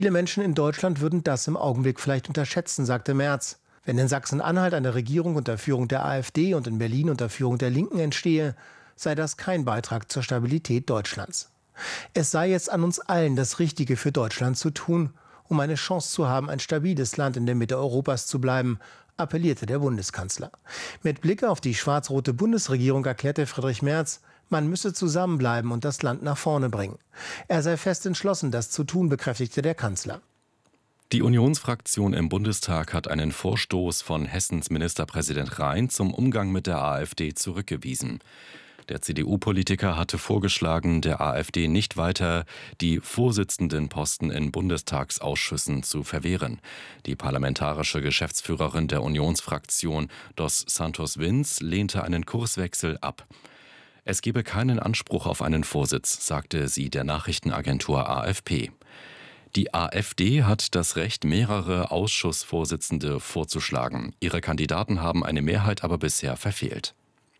Viele Menschen in Deutschland würden das im Augenblick vielleicht unterschätzen, sagte Merz. Wenn in Sachsen-Anhalt eine Regierung unter Führung der AfD und in Berlin unter Führung der Linken entstehe, sei das kein Beitrag zur Stabilität Deutschlands. Es sei jetzt an uns allen, das Richtige für Deutschland zu tun, um eine Chance zu haben, ein stabiles Land in der Mitte Europas zu bleiben, appellierte der Bundeskanzler. Mit Blick auf die schwarz-rote Bundesregierung erklärte Friedrich Merz, man müsse zusammenbleiben und das Land nach vorne bringen. Er sei fest entschlossen, das zu tun, bekräftigte der Kanzler. Die Unionsfraktion im Bundestag hat einen Vorstoß von Hessens Ministerpräsident Rhein zum Umgang mit der AfD zurückgewiesen. Der CDU-Politiker hatte vorgeschlagen, der AfD nicht weiter die Vorsitzendenposten in Bundestagsausschüssen zu verwehren. Die parlamentarische Geschäftsführerin der Unionsfraktion, Dos Santos Vins, lehnte einen Kurswechsel ab. Es gebe keinen Anspruch auf einen Vorsitz, sagte sie der Nachrichtenagentur AFP. Die AfD hat das Recht, mehrere Ausschussvorsitzende vorzuschlagen. Ihre Kandidaten haben eine Mehrheit aber bisher verfehlt.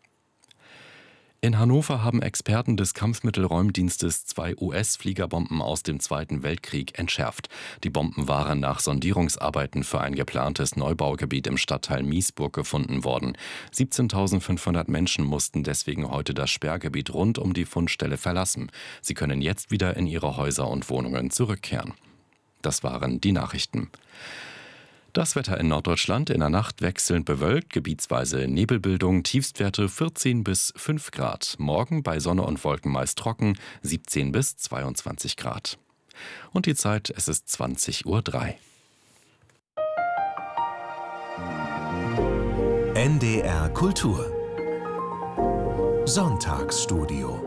In Hannover haben Experten des Kampfmittelräumdienstes 2 US-Fliegerbomben aus dem Zweiten Weltkrieg entschärft. Die Bomben waren nach Sondierungsarbeiten für ein geplantes Neubaugebiet im Stadtteil Miesburg gefunden worden. 17.500 Menschen mussten deswegen heute das Sperrgebiet rund um die Fundstelle verlassen. Sie können jetzt wieder in ihre Häuser und Wohnungen zurückkehren. Das waren die Nachrichten. Das Wetter in Norddeutschland: in der Nacht wechselnd bewölkt, gebietsweise Nebelbildung, Tiefstwerte 14 bis 5 Grad. Morgen bei Sonne und Wolken meist trocken, 17 bis 22 Grad. Und die Zeit, es ist 20:03 Uhr. NDR Kultur Sonntagsstudio.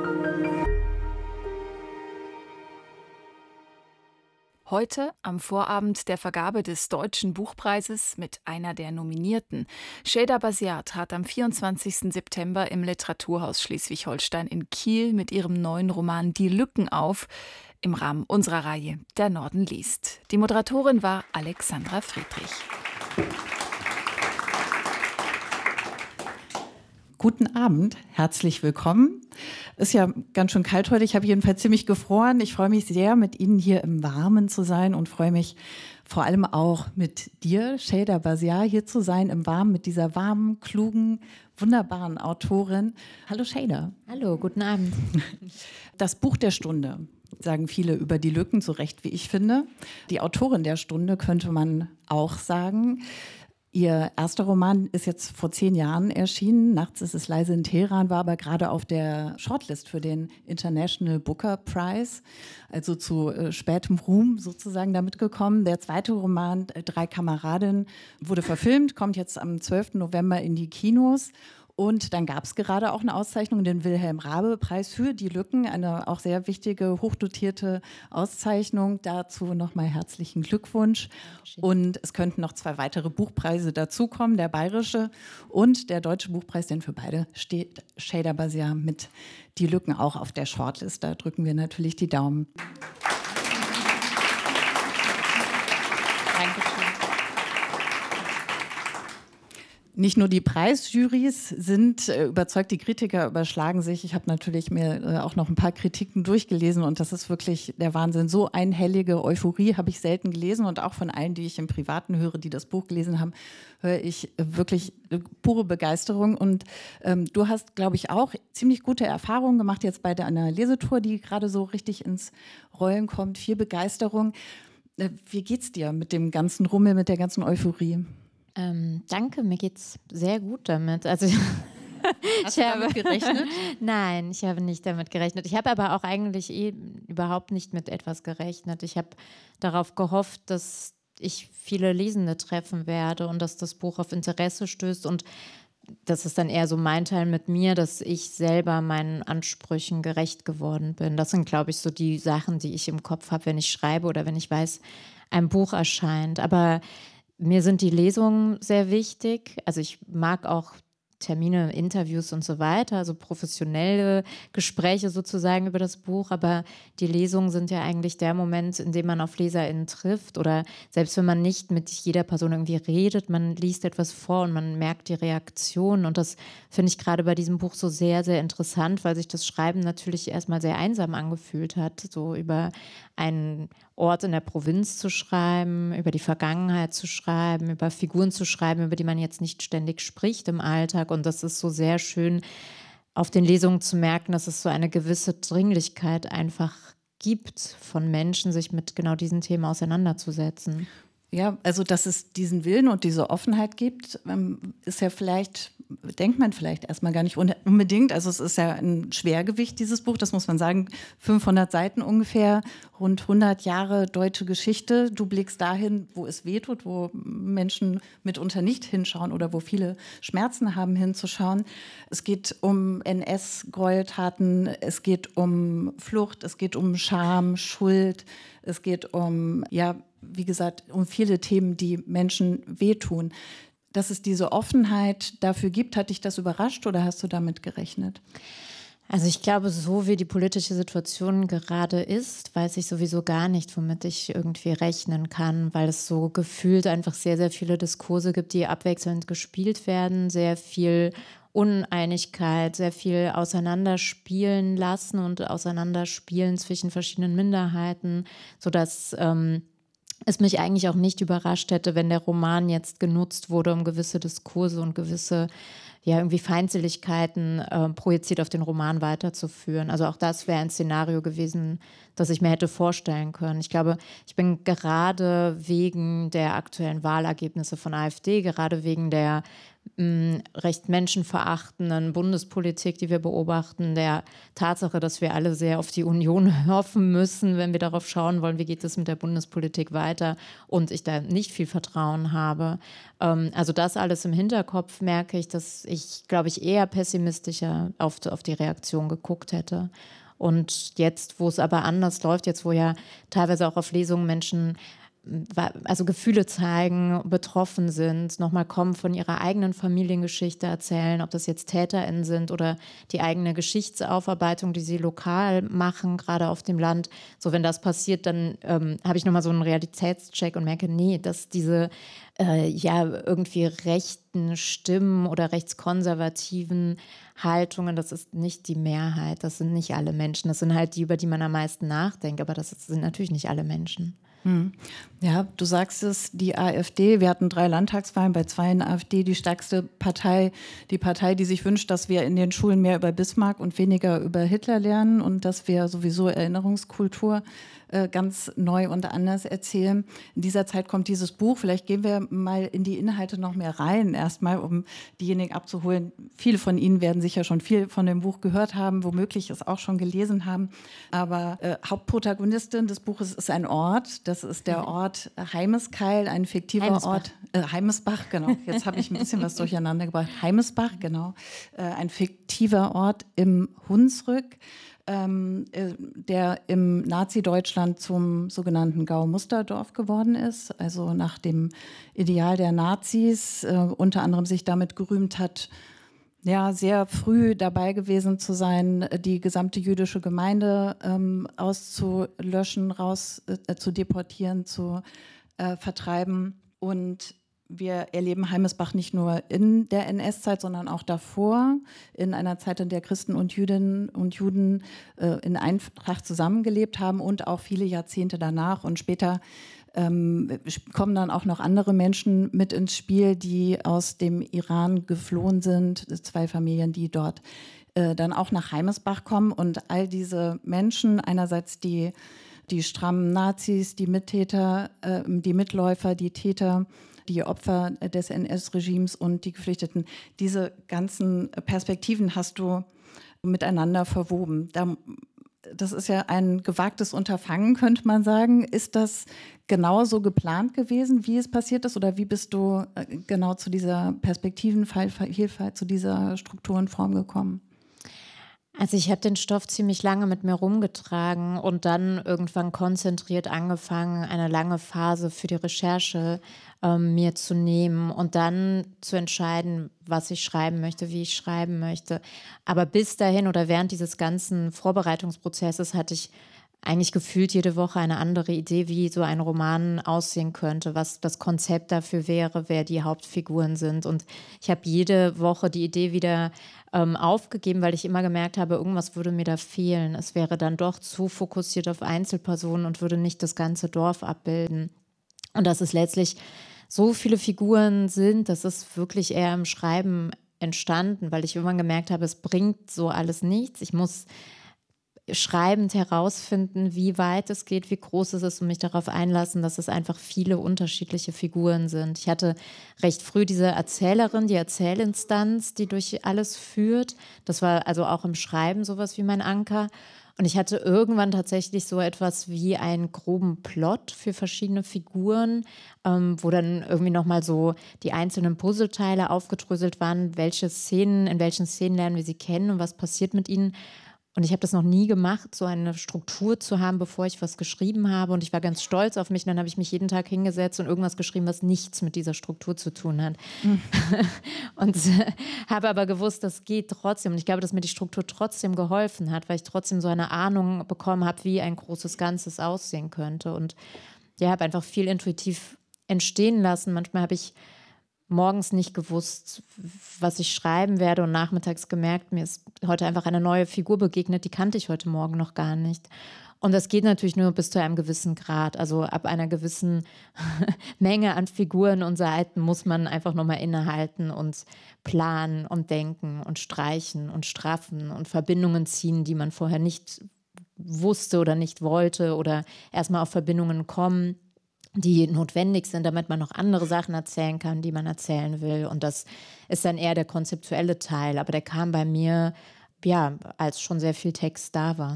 Heute, am Vorabend der Vergabe des Deutschen Buchpreises mit einer der Nominierten. Şeyda Basiar trat am 24. September im Literaturhaus Schleswig-Holstein in Kiel mit ihrem neuen Roman Die Lücken auf, im Rahmen unserer Reihe Der Norden liest. Die Moderatorin war Alexandra Friedrich. Guten Abend, herzlich willkommen. Ist ja ganz schön kalt heute, ich habe jedenfalls ziemlich gefroren. Ich freue mich sehr, mit Ihnen hier im Warmen zu sein und freue mich vor allem auch mit dir, Şeyda Basiar, hier zu sein im Warmen, mit dieser warmen, klugen, wunderbaren Autorin. Hallo Şeyda. Hallo, guten Abend. Das Buch der Stunde, sagen viele über die Lücken, so recht wie ich finde. Die Autorin der Stunde könnte man auch sagen. Ihr erster Roman ist jetzt vor 10 Jahren erschienen. Nachts ist es leise in Teheran, war aber gerade auf der Shortlist für den International Booker Prize, also zu spätem Ruhm sozusagen damit gekommen. Der zweite Roman, Drei Kameradinnen, wurde verfilmt, kommt jetzt am 12. November in die Kinos. Und dann gab es gerade auch eine Auszeichnung, den Wilhelm-Raabe-Preis für die Lücken, eine auch sehr wichtige, hochdotierte Auszeichnung. Dazu nochmal herzlichen Glückwunsch. Und es könnten noch 2 weitere Buchpreise dazukommen, der Bayerische und der Deutsche Buchpreis, denn für beide steht Şeyda Basiar mit Die Lücken auch auf der Shortlist. Da drücken wir natürlich die Daumen. Dankeschön. Nicht nur die Preisjurys sind überzeugt, die Kritiker überschlagen sich. Ich habe natürlich mir auch noch ein paar Kritiken durchgelesen und das ist wirklich der Wahnsinn. So einhellige Euphorie habe ich selten gelesen und auch von allen, die ich im Privaten höre, die das Buch gelesen haben, höre ich wirklich pure Begeisterung. Und du hast, glaube ich, auch ziemlich gute Erfahrungen gemacht jetzt bei einer Lesetour, die gerade so richtig ins Rollen kommt. Viel Begeisterung. Wie geht's dir mit dem ganzen Rummel, mit der ganzen Euphorie? Danke, mir geht's sehr gut damit. Also Hast du damit gerechnet? Nein, ich habe nicht damit gerechnet. Ich habe aber auch eigentlich überhaupt nicht mit etwas gerechnet. Ich habe darauf gehofft, dass ich viele Lesende treffen werde und dass das Buch auf Interesse stößt. Und das ist dann eher so mein Teil mit mir, dass ich selber meinen Ansprüchen gerecht geworden bin. Das sind, glaube ich, so die Sachen, die ich im Kopf habe, wenn ich schreibe oder wenn ich weiß, ein Buch erscheint. Aber mir sind die Lesungen sehr wichtig. Also ich mag auch Termine, Interviews und so weiter, also professionelle Gespräche sozusagen über das Buch. Aber die Lesungen sind ja eigentlich der Moment, in dem man auf LeserInnen trifft. Oder selbst wenn man nicht mit jeder Person irgendwie redet, man liest etwas vor und man merkt die Reaktion. Und das finde ich gerade bei diesem Buch so sehr, sehr interessant, weil sich das Schreiben natürlich erstmal sehr einsam angefühlt hat, so über einen Ort in der Provinz zu schreiben, über die Vergangenheit zu schreiben, über Figuren zu schreiben, über die man jetzt nicht ständig spricht im Alltag. Und das ist so sehr schön auf den Lesungen zu merken, dass es so eine gewisse Dringlichkeit einfach gibt von Menschen, sich mit genau diesen Themen auseinanderzusetzen. Ja, also dass es diesen Willen und diese Offenheit gibt, ist ja vielleicht, denkt man vielleicht erstmal gar nicht unbedingt. Also es ist ja ein Schwergewicht, dieses Buch, das muss man sagen, 500 Seiten ungefähr, rund 100 Jahre deutsche Geschichte. Du blickst dahin, wo es wehtut, wo Menschen mitunter nicht hinschauen oder wo viele Schmerzen haben, hinzuschauen. Es geht um NS-Gräueltaten, es geht um Flucht, es geht um Scham, Schuld, es geht um, ja, wie gesagt, um viele Themen, die Menschen wehtun. Dass es diese Offenheit dafür gibt, hat dich das überrascht oder hast du damit gerechnet? Also ich glaube, so wie die politische Situation gerade ist, weiß ich sowieso gar nicht, womit ich irgendwie rechnen kann, weil es so gefühlt einfach sehr, sehr viele Diskurse gibt, die abwechselnd gespielt werden, sehr viel Uneinigkeit, sehr viel auseinanderspielen lassen und auseinanderspielen zwischen verschiedenen Minderheiten, sodass es mich eigentlich auch nicht überrascht hätte, wenn der Roman jetzt genutzt wurde, um gewisse Diskurse und gewisse irgendwie Feindseligkeiten projiziert auf den Roman weiterzuführen. Also auch das wäre ein Szenario gewesen, das ich mir hätte vorstellen können. Ich glaube, ich bin gerade wegen der aktuellen Wahlergebnisse von AfD, gerade wegen der recht menschenverachtenden Bundespolitik, die wir beobachten, der Tatsache, dass wir alle sehr auf die Union hoffen müssen, wenn wir darauf schauen wollen, wie geht es mit der Bundespolitik weiter und ich da nicht viel Vertrauen habe. Also das alles im Hinterkopf merke ich, dass ich, glaube ich, eher pessimistischer auf die Reaktion geguckt hätte. Und jetzt, wo es aber anders läuft, jetzt wo ja teilweise auch auf Lesungen Menschen also Gefühle zeigen, betroffen sind, nochmal kommen, von ihrer eigenen Familiengeschichte erzählen, ob das jetzt TäterInnen sind oder die eigene Geschichtsaufarbeitung, die sie lokal machen, gerade auf dem Land. So, wenn das passiert, dann habe ich nochmal so einen Realitätscheck und merke, nee, dass diese irgendwie rechten Stimmen oder rechtskonservativen Haltungen, das ist nicht die Mehrheit, das sind nicht alle Menschen, das sind halt die, über die man am meisten nachdenkt, aber das sind natürlich nicht alle Menschen. Ja, du sagst es, die AfD, wir hatten 3 Landtagswahlen, bei 2 in der AfD, die stärkste Partei, die Partei, die sich wünscht, dass wir in den Schulen mehr über Bismarck und weniger über Hitler lernen und dass wir sowieso Erinnerungskultur ganz neu und anders erzählen. In dieser Zeit kommt dieses Buch, vielleicht gehen wir mal in die Inhalte noch mehr rein, erstmal, um diejenigen abzuholen. Viele von Ihnen werden sicher schon viel von dem Buch gehört haben, womöglich es auch schon gelesen haben, aber Hauptprotagonistin des Buches ist ein Ort, das ist der Ort Heimeskeil, ein fiktiver Ort. Heimesbach, genau. Jetzt habe ich ein bisschen was durcheinander gebracht. Heimesbach, genau. Ein fiktiver Ort im Hunsrück, der im Nazi-Deutschland zum sogenannten Gau-Musterdorf geworden ist, also nach dem Ideal der Nazis, unter anderem sich damit gerühmt hat, ja, sehr früh dabei gewesen zu sein, die gesamte jüdische Gemeinde auszulöschen, zu deportieren, zu vertreiben. Und wir erleben Heimesbach nicht nur in der NS-Zeit, sondern auch davor, in einer Zeit, in der Christen und Jüdinnen und Juden in Eintracht zusammengelebt haben und auch viele Jahrzehnte danach. Und später kommen dann auch noch andere Menschen mit ins Spiel, die aus dem Iran geflohen sind, 2 Familien, die dort dann auch nach Heimesbach kommen. Und all diese Menschen, einerseits die strammen Nazis, die Mittäter, die Mitläufer, die Täter, die Opfer des NS-Regimes und die Geflüchteten, diese ganzen Perspektiven hast du miteinander verwoben. Das ist ja ein gewagtes Unterfangen, könnte man sagen. Ist das genauso geplant gewesen, wie es passiert ist? Oder wie bist du genau zu dieser Perspektivenvielfalt, zu dieser Strukturenform gekommen? Also ich habe den Stoff ziemlich lange mit mir rumgetragen und dann irgendwann konzentriert angefangen, eine lange Phase für die Recherche mir zu nehmen und dann zu entscheiden, was ich schreiben möchte, wie ich schreiben möchte. Aber bis dahin oder während dieses ganzen Vorbereitungsprozesses hatte ich eigentlich gefühlt jede Woche eine andere Idee, wie so ein Roman aussehen könnte, was das Konzept dafür wäre, wer die Hauptfiguren sind. Und ich habe jede Woche die Idee wieder aufgegeben, weil ich immer gemerkt habe, irgendwas würde mir da fehlen. Es wäre dann doch zu fokussiert auf Einzelpersonen und würde nicht das ganze Dorf abbilden. Und dass es letztlich so viele Figuren sind, das ist wirklich eher im Schreiben entstanden, weil ich irgendwann gemerkt habe, es bringt so alles nichts. Ich muss schreibend herausfinden, wie weit es geht, wie groß es ist und mich darauf einlassen, dass es einfach viele unterschiedliche Figuren sind. Ich hatte recht früh diese Erzählerin, die Erzählinstanz, die durch alles führt. Das war also auch im Schreiben sowas wie mein Anker. Und ich hatte irgendwann tatsächlich so etwas wie einen groben Plot für verschiedene Figuren, wo dann irgendwie nochmal so die einzelnen Puzzleteile aufgedröselt waren, in welchen Szenen lernen wir sie kennen und was passiert mit ihnen. Und ich habe das noch nie gemacht, so eine Struktur zu haben, bevor ich was geschrieben habe. Und ich war ganz stolz auf mich. Und dann habe ich mich jeden Tag hingesetzt und irgendwas geschrieben, was nichts mit dieser Struktur zu tun hat. Und habe aber gewusst, das geht trotzdem. Und ich glaube, dass mir die Struktur trotzdem geholfen hat, weil ich trotzdem so eine Ahnung bekommen habe, wie ein großes Ganzes aussehen könnte. Und ja, habe einfach viel intuitiv entstehen lassen. Manchmal habe ich morgens nicht gewusst, was ich schreiben werde und nachmittags gemerkt, mir ist heute einfach eine neue Figur begegnet, die kannte ich heute Morgen noch gar nicht. Und das geht natürlich nur bis zu einem gewissen Grad. Also ab einer gewissen Menge an Figuren und Seiten muss man einfach nochmal innehalten und planen und denken und streichen und straffen und Verbindungen ziehen, die man vorher nicht wusste oder nicht wollte oder erstmal auf Verbindungen kommen, die notwendig sind, damit man noch andere Sachen erzählen kann, die man erzählen will. Und das ist dann eher der konzeptuelle Teil. Aber der kam bei mir, ja, als schon sehr viel Text da war.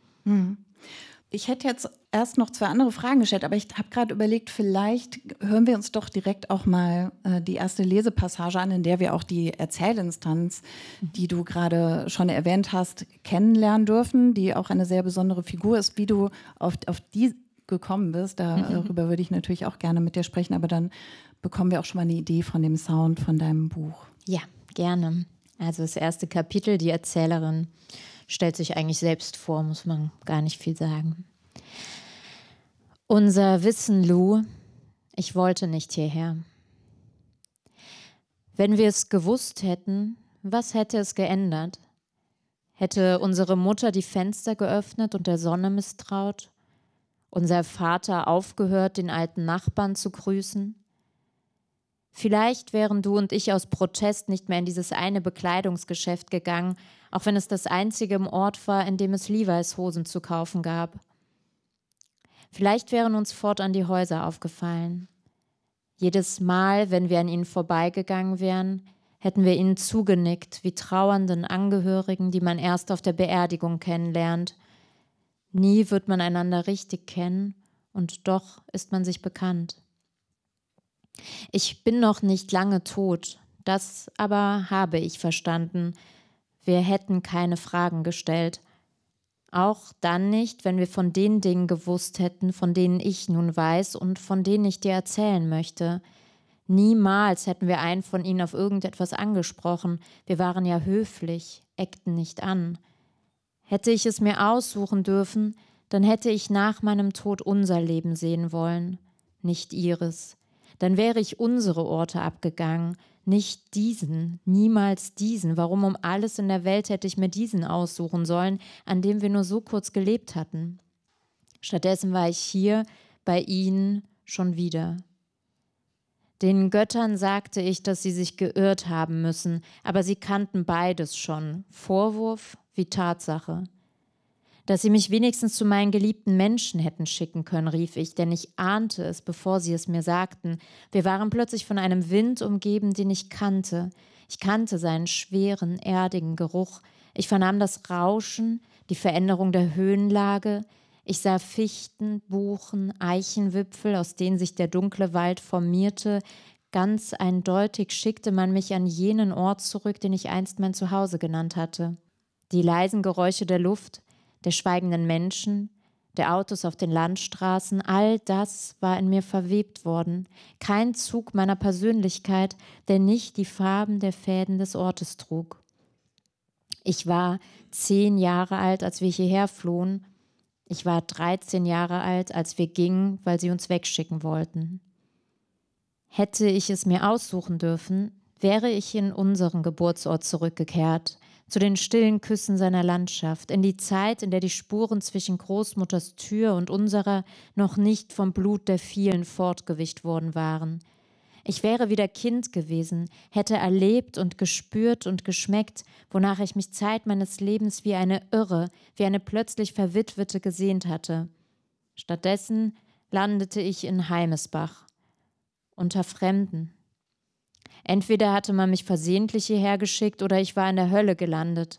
Ich hätte jetzt erst noch 2 andere Fragen gestellt, aber ich habe gerade überlegt, vielleicht hören wir uns doch direkt auch mal die erste Lesepassage an, in der wir auch die Erzählinstanz, die du gerade schon erwähnt hast, kennenlernen dürfen, die auch eine sehr besondere Figur ist. Wie du auf die gekommen bist, darüber würde ich natürlich auch gerne mit dir sprechen, aber dann bekommen wir auch schon mal eine Idee von dem Sound von deinem Buch. Ja, gerne. Also das erste Kapitel, die Erzählerin stellt sich eigentlich selbst vor, muss man gar nicht viel sagen. Unser Wissen, Lou, ich wollte nicht hierher. Wenn wir es gewusst hätten, was hätte es geändert? Hätte unsere Mutter die Fenster geöffnet und der Sonne misstraut? Unser Vater aufgehört, den alten Nachbarn zu grüßen? Vielleicht wären du und ich aus Protest nicht mehr in dieses eine Bekleidungsgeschäft gegangen, auch wenn es das einzige im Ort war, in dem es Levi's Hosen zu kaufen gab. Vielleicht wären uns fortan die Häuser aufgefallen. Jedes Mal, wenn wir an ihnen vorbeigegangen wären, hätten wir ihnen zugenickt, wie trauernden Angehörigen, die man erst auf der Beerdigung kennenlernt. Nie wird man einander richtig kennen, und doch ist man sich bekannt. Ich bin noch nicht lange tot, das aber habe ich verstanden. Wir hätten keine Fragen gestellt. Auch dann nicht, wenn wir von den Dingen gewusst hätten, von denen ich nun weiß und von denen ich dir erzählen möchte. Niemals hätten wir einen von ihnen auf irgendetwas angesprochen. Wir waren ja höflich, eckten nicht an. Hätte ich es mir aussuchen dürfen, dann hätte ich nach meinem Tod unser Leben sehen wollen, nicht ihres. Dann wäre ich unsere Orte abgegangen, nicht diesen, niemals diesen. Warum um alles in der Welt hätte ich mir diesen aussuchen sollen, an dem wir nur so kurz gelebt hatten? Stattdessen war ich hier, bei ihnen, schon wieder. Den Göttern sagte ich, dass sie sich geirrt haben müssen, aber sie kannten beides schon, Vorwurf wie Tatsache. Dass sie mich wenigstens zu meinen geliebten Menschen hätten schicken können, rief ich, denn ich ahnte es, bevor sie es mir sagten. Wir waren plötzlich von einem Wind umgeben, den ich kannte. Ich kannte seinen schweren, erdigen Geruch. Ich vernahm das Rauschen, die Veränderung der Höhenlage. Ich sah Fichten, Buchen, Eichenwipfel, aus denen sich der dunkle Wald formierte. Ganz eindeutig schickte man mich an jenen Ort zurück, den ich einst mein Zuhause genannt hatte. Die leisen Geräusche der Luft, der schweigenden Menschen, der Autos auf den Landstraßen, all das war in mir verwebt worden. Kein Zug meiner Persönlichkeit, der nicht die Farben der Fäden des Ortes trug. Ich war 10 Jahre alt, als wir hierher flohen. Ich war 13 Jahre alt, als wir gingen, weil sie uns wegschicken wollten. Hätte ich es mir aussuchen dürfen, wäre ich in unseren Geburtsort zurückgekehrt, zu den stillen Küssen seiner Landschaft, in die Zeit, in der die Spuren zwischen Großmutters Tür und unserer noch nicht vom Blut der vielen fortgewischt worden waren. Ich wäre wieder Kind gewesen, hätte erlebt und gespürt und geschmeckt, wonach ich mich Zeit meines Lebens wie eine Irre, wie eine plötzlich Verwitwete gesehnt hatte. Stattdessen landete ich in Heimesbach, unter Fremden. Entweder hatte man mich versehentlich hierher geschickt oder ich war in der Hölle gelandet.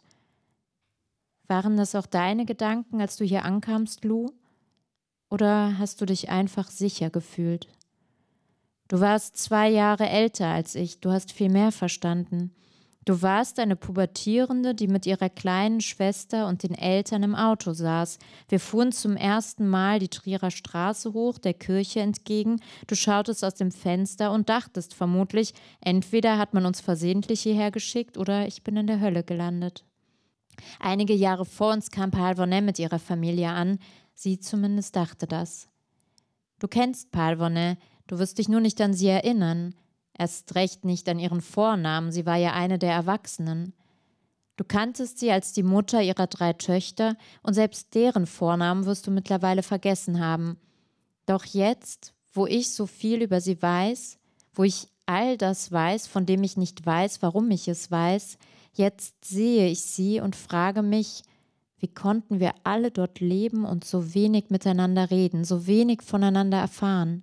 Waren das auch deine Gedanken, als du hier ankamst, Lou? Oder hast du dich einfach sicher gefühlt? Du warst 2 Jahre älter als ich, du hast viel mehr verstanden. Du warst eine Pubertierende, die mit ihrer kleinen Schwester und den Eltern im Auto saß. Wir fuhren zum ersten Mal die Trierer Straße hoch, der Kirche entgegen. Du schautest aus dem Fenster und dachtest vermutlich, entweder hat man uns versehentlich hierher geschickt oder ich bin in der Hölle gelandet. Einige Jahre vor uns kam Palvonet mit ihrer Familie an. Sie zumindest dachte das. Du kennst Palvonet. Du wirst dich nur nicht an sie erinnern, erst recht nicht an ihren Vornamen, sie war ja eine der Erwachsenen. Du kanntest sie als die Mutter ihrer 3 Töchter und selbst deren Vornamen wirst du mittlerweile vergessen haben. Doch jetzt, wo ich so viel über sie weiß, wo ich all das weiß, von dem ich nicht weiß, warum ich es weiß, jetzt sehe ich sie und frage mich, wie konnten wir alle dort leben und so wenig miteinander reden, so wenig voneinander erfahren?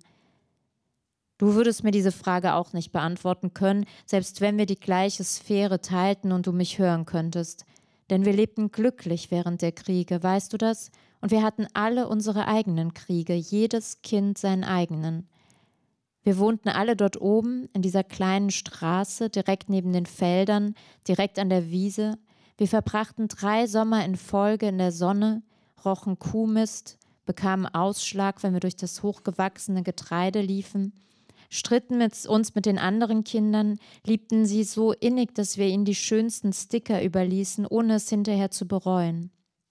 Du würdest mir diese Frage auch nicht beantworten können, selbst wenn wir die gleiche Sphäre teilten und du mich hören könntest. Denn wir lebten glücklich während der Kriege, weißt du das? Und wir hatten alle unsere eigenen Kriege, jedes Kind seinen eigenen. Wir wohnten alle dort oben, in dieser kleinen Straße, direkt neben den Feldern, direkt an der Wiese. Wir verbrachten 3 Sommer in Folge in der Sonne, rochen Kuhmist, bekamen Ausschlag, wenn wir durch das hochgewachsene Getreide liefen, stritten uns mit den anderen Kindern, liebten sie so innig, dass wir ihnen die schönsten Sticker überließen, ohne es hinterher zu bereuen.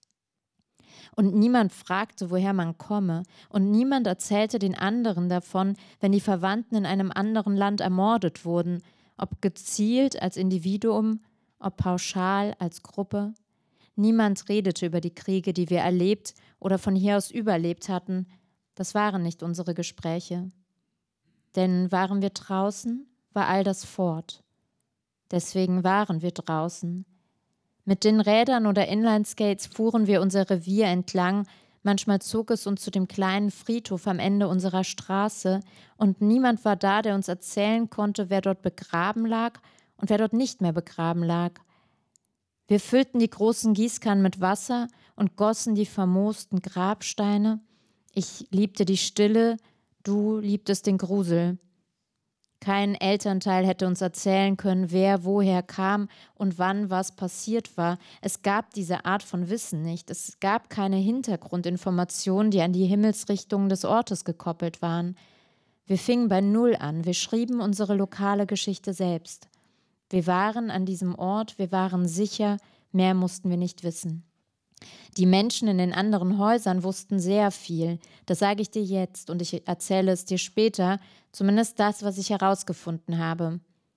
Und niemand fragte, woher man komme, und niemand erzählte den anderen davon, wenn die Verwandten in einem anderen Land ermordet wurden, ob gezielt als Individuum, ob pauschal als Gruppe. Niemand redete über die Kriege, die wir erlebt oder von hier aus überlebt hatten. Das waren nicht unsere Gespräche. Denn waren wir draußen, war all das fort. Deswegen waren wir draußen. Mit den Rädern oder Inlineskates fuhren wir unser Revier entlang, manchmal zog es uns zu dem kleinen Friedhof am Ende unserer Straße und niemand war da, der uns erzählen konnte, wer dort begraben lag und wer dort nicht mehr begraben lag. Wir füllten die großen Gießkannen mit Wasser und gossen die vermoosten Grabsteine. Ich liebte die Stille, du liebtest den Grusel. Kein Elternteil hätte uns erzählen können, wer woher kam und wann was passiert war. Es gab diese Art von Wissen nicht. Es gab keine Hintergrundinformationen, die an die Himmelsrichtungen des Ortes gekoppelt waren. Wir fingen bei Null an. Wir schrieben unsere lokale Geschichte selbst. Wir waren an diesem Ort, wir waren sicher, mehr mussten wir nicht wissen. Die Menschen in den anderen Häusern wussten sehr viel. Das sage ich dir jetzt und ich erzähle es dir später, zumindest das, was ich herausgefunden habe.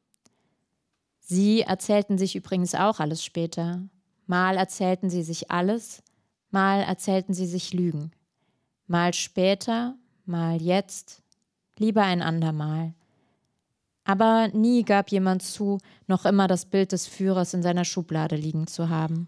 Sie erzählten sich übrigens auch alles später. Mal erzählten sie sich alles, mal erzählten sie sich Lügen. Mal später, mal jetzt, lieber ein andermal. Aber nie gab jemand zu, noch immer das Bild des Führers in seiner Schublade liegen zu haben.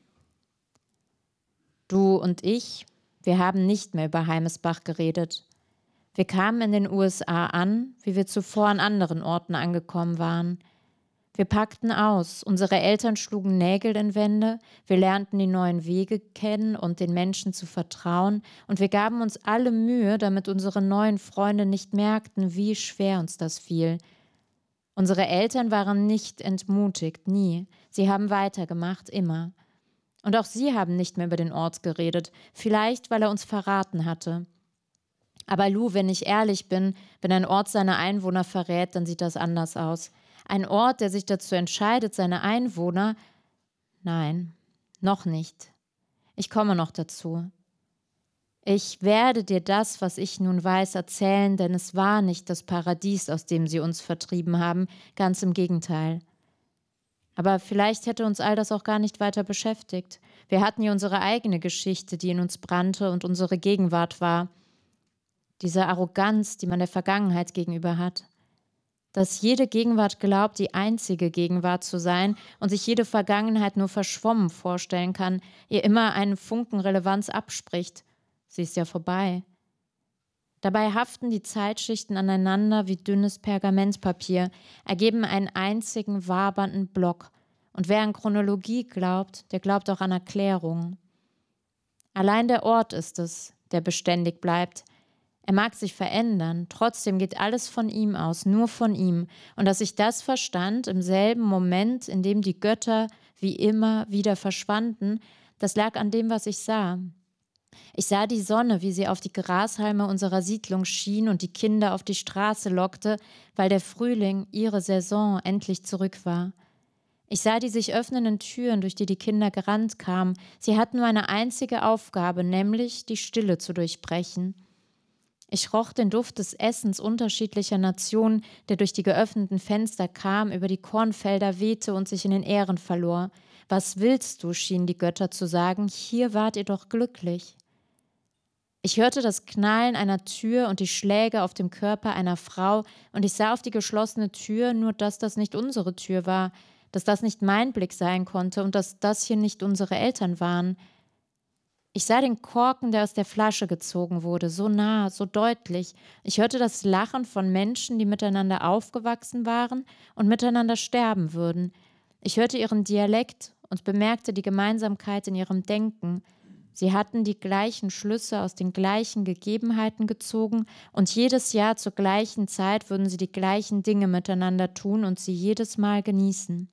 Du und ich, wir haben nicht mehr über Heimesbach geredet. Wir kamen in den USA an, wie wir zuvor an anderen Orten angekommen waren. Wir packten aus, unsere Eltern schlugen Nägel in Wände, wir lernten die neuen Wege kennen und den Menschen zu vertrauen und wir gaben uns alle Mühe, damit unsere neuen Freunde nicht merkten, wie schwer uns das fiel. Unsere Eltern waren nicht entmutigt, nie. Sie haben weitergemacht, immer. Und auch sie haben nicht mehr über den Ort geredet, vielleicht, weil er uns verraten hatte. Aber Lou, wenn ich ehrlich bin, wenn ein Ort seine Einwohner verrät, dann sieht das anders aus. Ein Ort, der sich dazu entscheidet, seine Einwohner… Nein, noch nicht. Ich komme noch dazu. Ich werde dir das, was ich nun weiß, erzählen, denn es war nicht das Paradies, aus dem sie uns vertrieben haben, ganz im Gegenteil. Aber vielleicht hätte uns all das auch gar nicht weiter beschäftigt. Wir hatten ja unsere eigene Geschichte, die in uns brannte und unsere Gegenwart war. Diese Arroganz, die man der Vergangenheit gegenüber hat. Dass jede Gegenwart glaubt, die einzige Gegenwart zu sein und sich jede Vergangenheit nur verschwommen vorstellen kann, ihr immer einen Funken Relevanz abspricht. Sie ist ja vorbei. Dabei haften die Zeitschichten aneinander wie dünnes Pergamentpapier, ergeben einen einzigen wabernden Block. Und wer an Chronologie glaubt, der glaubt auch an Erklärungen. Allein der Ort ist es, der beständig bleibt. Er mag sich verändern, trotzdem geht alles von ihm aus, nur von ihm. Und dass ich das verstand, im selben Moment, in dem die Götter wie immer wieder verschwanden, das lag an dem, was ich sah. Ich sah die Sonne, wie sie auf die Grashalme unserer Siedlung schien und die Kinder auf die Straße lockte, weil der Frühling, ihre Saison, endlich zurück war. Ich sah die sich öffnenden Türen, durch die die Kinder gerannt kamen. Sie hatten nur eine einzige Aufgabe, nämlich die Stille zu durchbrechen. Ich roch den Duft des Essens unterschiedlicher Nationen, der durch die geöffneten Fenster kam, über die Kornfelder wehte und sich in den Ähren verlor. Was willst du, schienen die Götter zu sagen, hier wart ihr doch glücklich. Ich hörte das Knallen einer Tür und die Schläge auf dem Körper einer Frau und ich sah auf die geschlossene Tür, nur dass das nicht unsere Tür war, dass das nicht mein Blick sein konnte und dass das hier nicht unsere Eltern waren. Ich sah den Korken, der aus der Flasche gezogen wurde, so nah, so deutlich. Ich hörte das Lachen von Menschen, die miteinander aufgewachsen waren und miteinander sterben würden. Ich hörte ihren Dialekt und bemerkte die Gemeinsamkeit in ihrem Denken. Sie hatten die gleichen Schlüsse aus den gleichen Gegebenheiten gezogen und jedes Jahr zur gleichen Zeit würden sie die gleichen Dinge miteinander tun und sie jedes Mal genießen.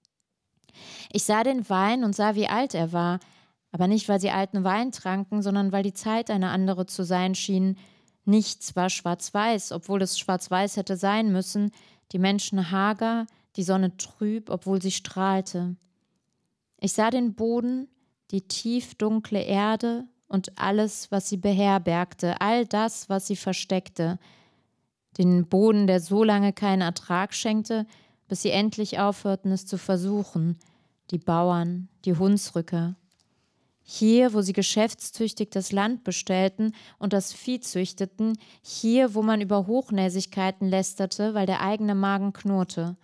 Ich sah den Wein und sah, wie alt er war, aber nicht, weil sie alten Wein tranken, sondern weil die Zeit eine andere zu sein schien. Nichts war schwarz-weiß, obwohl es schwarz-weiß hätte sein müssen, die Menschen hager, die Sonne trüb, obwohl sie strahlte. Ich sah den Boden, die tief dunkle Erde und alles, was sie beherbergte, all das, was sie versteckte. Den Boden, der so lange keinen Ertrag schenkte, bis sie endlich aufhörten, es zu versuchen. Die Bauern, die Hunsrücker. Hier, wo sie geschäftstüchtig das Land bestellten und das Vieh züchteten, hier, wo man über Hochnäsigkeiten lästerte, weil der eigene Magen knurrte.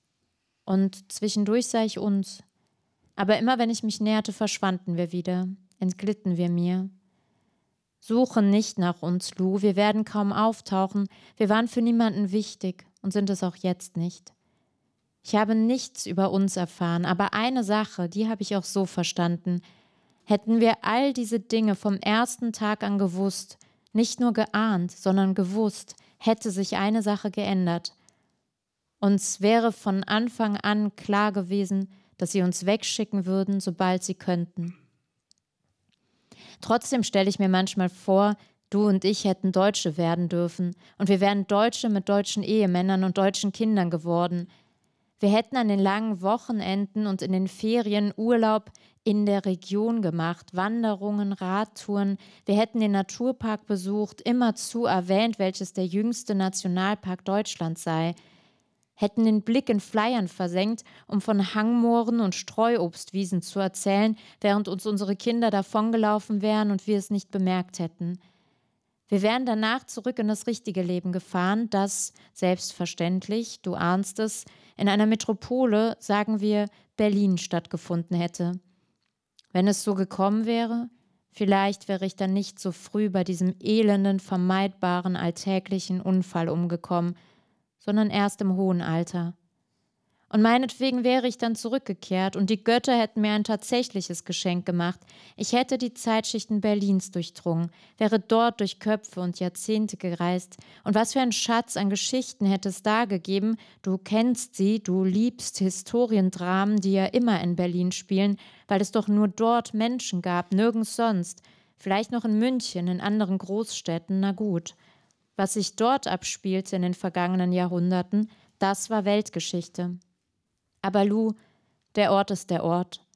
Und zwischendurch sah ich uns. Aber immer wenn ich mich näherte, verschwanden wir wieder, entglitten wir mir. Suche nicht nach uns, Lou, wir werden kaum auftauchen, wir waren für niemanden wichtig und sind es auch jetzt nicht. Ich habe nichts über uns erfahren, aber eine Sache, die habe ich auch so verstanden. Hätten wir all diese Dinge vom ersten Tag an gewusst, nicht nur geahnt, sondern gewusst, hätte sich eine Sache geändert. Uns wäre von Anfang an klar gewesen, dass sie uns wegschicken würden, sobald sie könnten. Trotzdem stelle ich mir manchmal vor, du und ich hätten Deutsche werden dürfen und wir wären Deutsche mit deutschen Ehemännern und deutschen Kindern geworden. Wir hätten an den langen Wochenenden und in den Ferien Urlaub in der Region gemacht, Wanderungen, Radtouren. Wir hätten den Naturpark besucht, immerzu erwähnt, welches der jüngste Nationalpark Deutschlands sei. Hätten den Blick in Flyern versenkt, um von Hangmooren und Streuobstwiesen zu erzählen, während uns unsere Kinder davongelaufen wären und wir es nicht bemerkt hätten. Wir wären danach zurück in das richtige Leben gefahren, das, selbstverständlich, du ahnst es, in einer Metropole, sagen wir, Berlin stattgefunden hätte. Wenn es so gekommen wäre, vielleicht wäre ich dann nicht so früh bei diesem elenden, vermeidbaren, alltäglichen Unfall umgekommen, sondern erst im hohen Alter. Und meinetwegen wäre ich dann zurückgekehrt und die Götter hätten mir ein tatsächliches Geschenk gemacht. Ich hätte die Zeitschichten Berlins durchdrungen, wäre dort durch Köpfe und Jahrzehnte gereist. Und was für ein Schatz an Geschichten hätte es da gegeben. Du kennst sie, du liebst Historiendramen, die ja immer in Berlin spielen, weil es doch nur dort Menschen gab, nirgends sonst. Vielleicht noch in München, in anderen Großstädten, na gut. Was sich dort abspielte in den vergangenen Jahrhunderten, das war Weltgeschichte. Aber Lou, der Ort ist der Ort.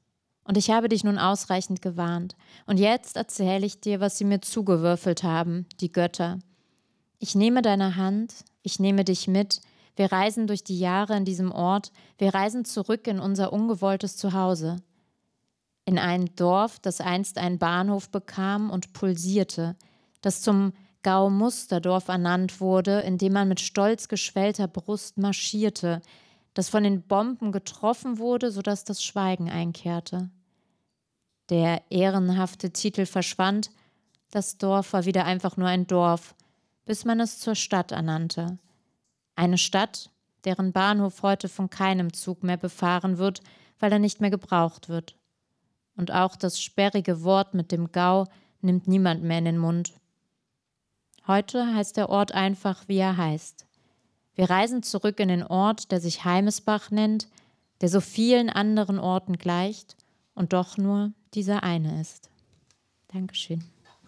Und ich habe dich nun ausreichend gewarnt. Und jetzt erzähle ich dir, was sie mir zugewürfelt haben, die Götter. Ich nehme deine Hand, ich nehme dich mit. Wir reisen durch die Jahre in diesem Ort. Wir reisen zurück in unser ungewolltes Zuhause. In ein Dorf, das einst einen Bahnhof bekam und pulsierte, das zum Gau-Musterdorf ernannt wurde, in dem man mit stolz geschwellter Brust marschierte, das von den Bomben getroffen wurde, sodass das Schweigen einkehrte. Der ehrenhafte Titel verschwand, das Dorf war wieder einfach nur ein Dorf, bis man es zur Stadt ernannte. Eine Stadt, deren Bahnhof heute von keinem Zug mehr befahren wird, weil er nicht mehr gebraucht wird. Und auch das sperrige Wort mit dem Gau nimmt niemand mehr in den Mund. Heute heißt der Ort einfach, wie er heißt. Wir reisen zurück in den Ort, der sich Heimesbach nennt, der so vielen anderen Orten gleicht und doch nur dieser eine ist. Dankeschön.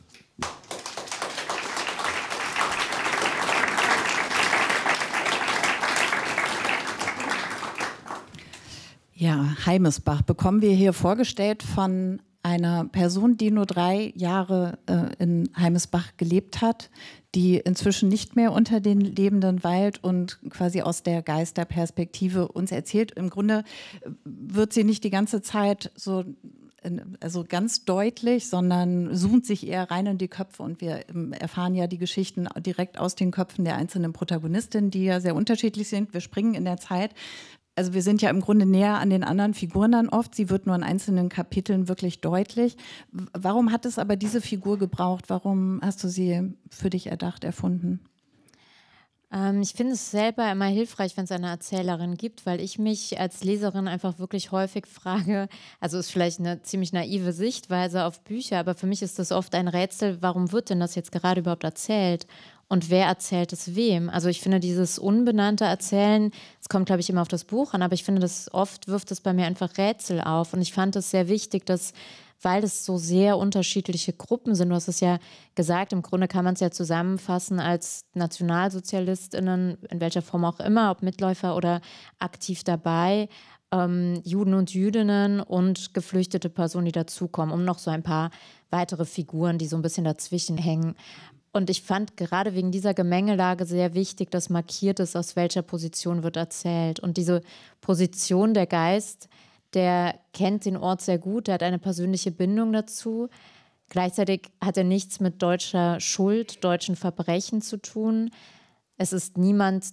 Ja, Heimesbach bekommen wir hier vorgestellt von einer Person, die nur 3 Jahre in Heimesbach gelebt hat, die inzwischen nicht mehr unter den Lebenden weilt und quasi aus der Geisterperspektive uns erzählt. Im Grunde wird sie nicht die ganze Zeit so ganz deutlich, sondern zoomt sich eher rein in die Köpfe und wir erfahren ja die Geschichten direkt aus den Köpfen der einzelnen Protagonistinnen, die ja sehr unterschiedlich sind. Wir springen in der Zeit. Also wir sind ja im Grunde näher an den anderen Figuren dann oft. Sie wird nur in einzelnen Kapiteln wirklich deutlich. Warum hat es aber diese Figur gebraucht? Warum hast du sie für dich erdacht, erfunden? Ich finde es selber immer hilfreich, wenn es eine Erzählerin gibt, weil ich mich als Leserin einfach wirklich häufig frage, also ist vielleicht eine ziemlich naive Sichtweise auf Bücher, aber für mich ist das oft ein Rätsel, warum wird denn das jetzt gerade überhaupt erzählt? Und wer erzählt es wem? Also ich finde dieses unbenannte Erzählen, es kommt, glaube ich, immer auf das Buch an, aber ich finde, das oft wirft es bei mir einfach Rätsel auf. Und ich fand es sehr wichtig, dass, weil es so sehr unterschiedliche Gruppen sind, du hast es ja gesagt, im Grunde kann man es ja zusammenfassen als NationalsozialistInnen, in welcher Form auch immer, ob Mitläufer oder aktiv dabei, Juden und Jüdinnen und geflüchtete Personen, die dazukommen, um noch so ein paar weitere Figuren, die so ein bisschen dazwischen hängen. Und ich fand gerade wegen dieser Gemengelage sehr wichtig, dass markiert ist, aus welcher Position wird erzählt. Und diese Position, der Geist, der kennt den Ort sehr gut, der hat eine persönliche Bindung dazu. Gleichzeitig hat er nichts mit deutscher Schuld, deutschen Verbrechen zu tun. Es ist niemand,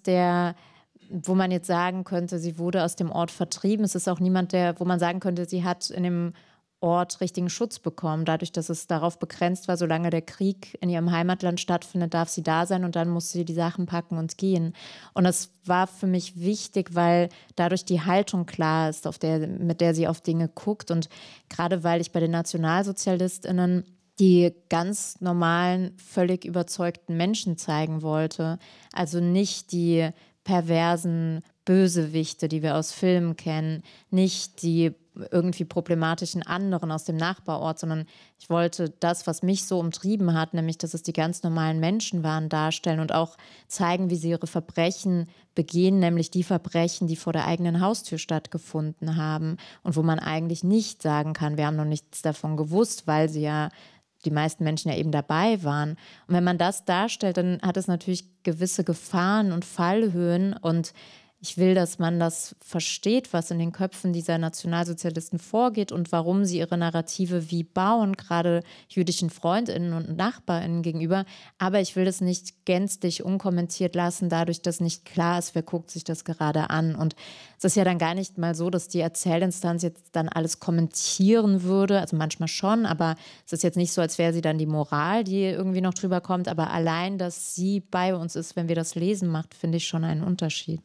wo man jetzt sagen könnte, sie wurde aus dem Ort vertrieben. Es ist auch niemand, wo man sagen könnte, sie hat in dem Ort richtigen Schutz bekommen. Dadurch, dass es darauf begrenzt war, solange der Krieg in ihrem Heimatland stattfindet, darf sie da sein und dann muss sie die Sachen packen und gehen. Und das war für mich wichtig, weil dadurch die Haltung klar ist, mit der sie auf Dinge guckt. Und gerade weil ich bei den NationalsozialistInnen die ganz normalen, völlig überzeugten Menschen zeigen wollte. Also nicht die perversen Bösewichte, die wir aus Filmen kennen, nicht die irgendwie problematischen anderen aus dem Nachbarort, sondern ich wollte das, was mich so umtrieben hat, nämlich, dass es die ganz normalen Menschen waren, darstellen und auch zeigen, wie sie ihre Verbrechen begehen, nämlich die Verbrechen, die vor der eigenen Haustür stattgefunden haben und wo man eigentlich nicht sagen kann, wir haben noch nichts davon gewusst, weil sie ja die meisten Menschen ja eben dabei waren. Und wenn man das darstellt, dann hat es natürlich gewisse Gefahren und Fallhöhen und ich will, dass man das versteht, was in den Köpfen dieser Nationalsozialisten vorgeht und warum sie ihre Narrative wie bauen, gerade jüdischen FreundInnen und NachbarInnen gegenüber. Aber ich will das nicht gänzlich unkommentiert lassen, dadurch, dass nicht klar ist, wer guckt sich das gerade an. Und es ist ja dann gar nicht mal so, dass die Erzählinstanz jetzt dann alles kommentieren würde. Also manchmal schon, aber es ist jetzt nicht so, als wäre sie dann die Moral, die irgendwie noch drüber kommt. Aber allein, dass sie bei uns ist, wenn wir das lesen, macht, finde ich schon einen Unterschied.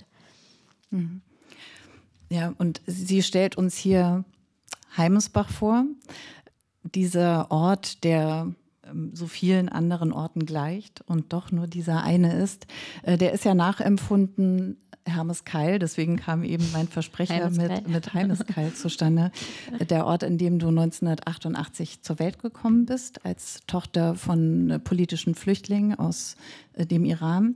Ja, und sie stellt uns hier Heimesbach vor, dieser Ort, der so vielen anderen Orten gleicht und doch nur dieser eine ist. Der ist ja nachempfunden Hermes Keil, deswegen kam eben mein Versprecher mit Heimes Keil zustande. Der Ort, in dem du 1988 zur Welt gekommen bist, als Tochter von politischen Flüchtlingen aus dem Iran.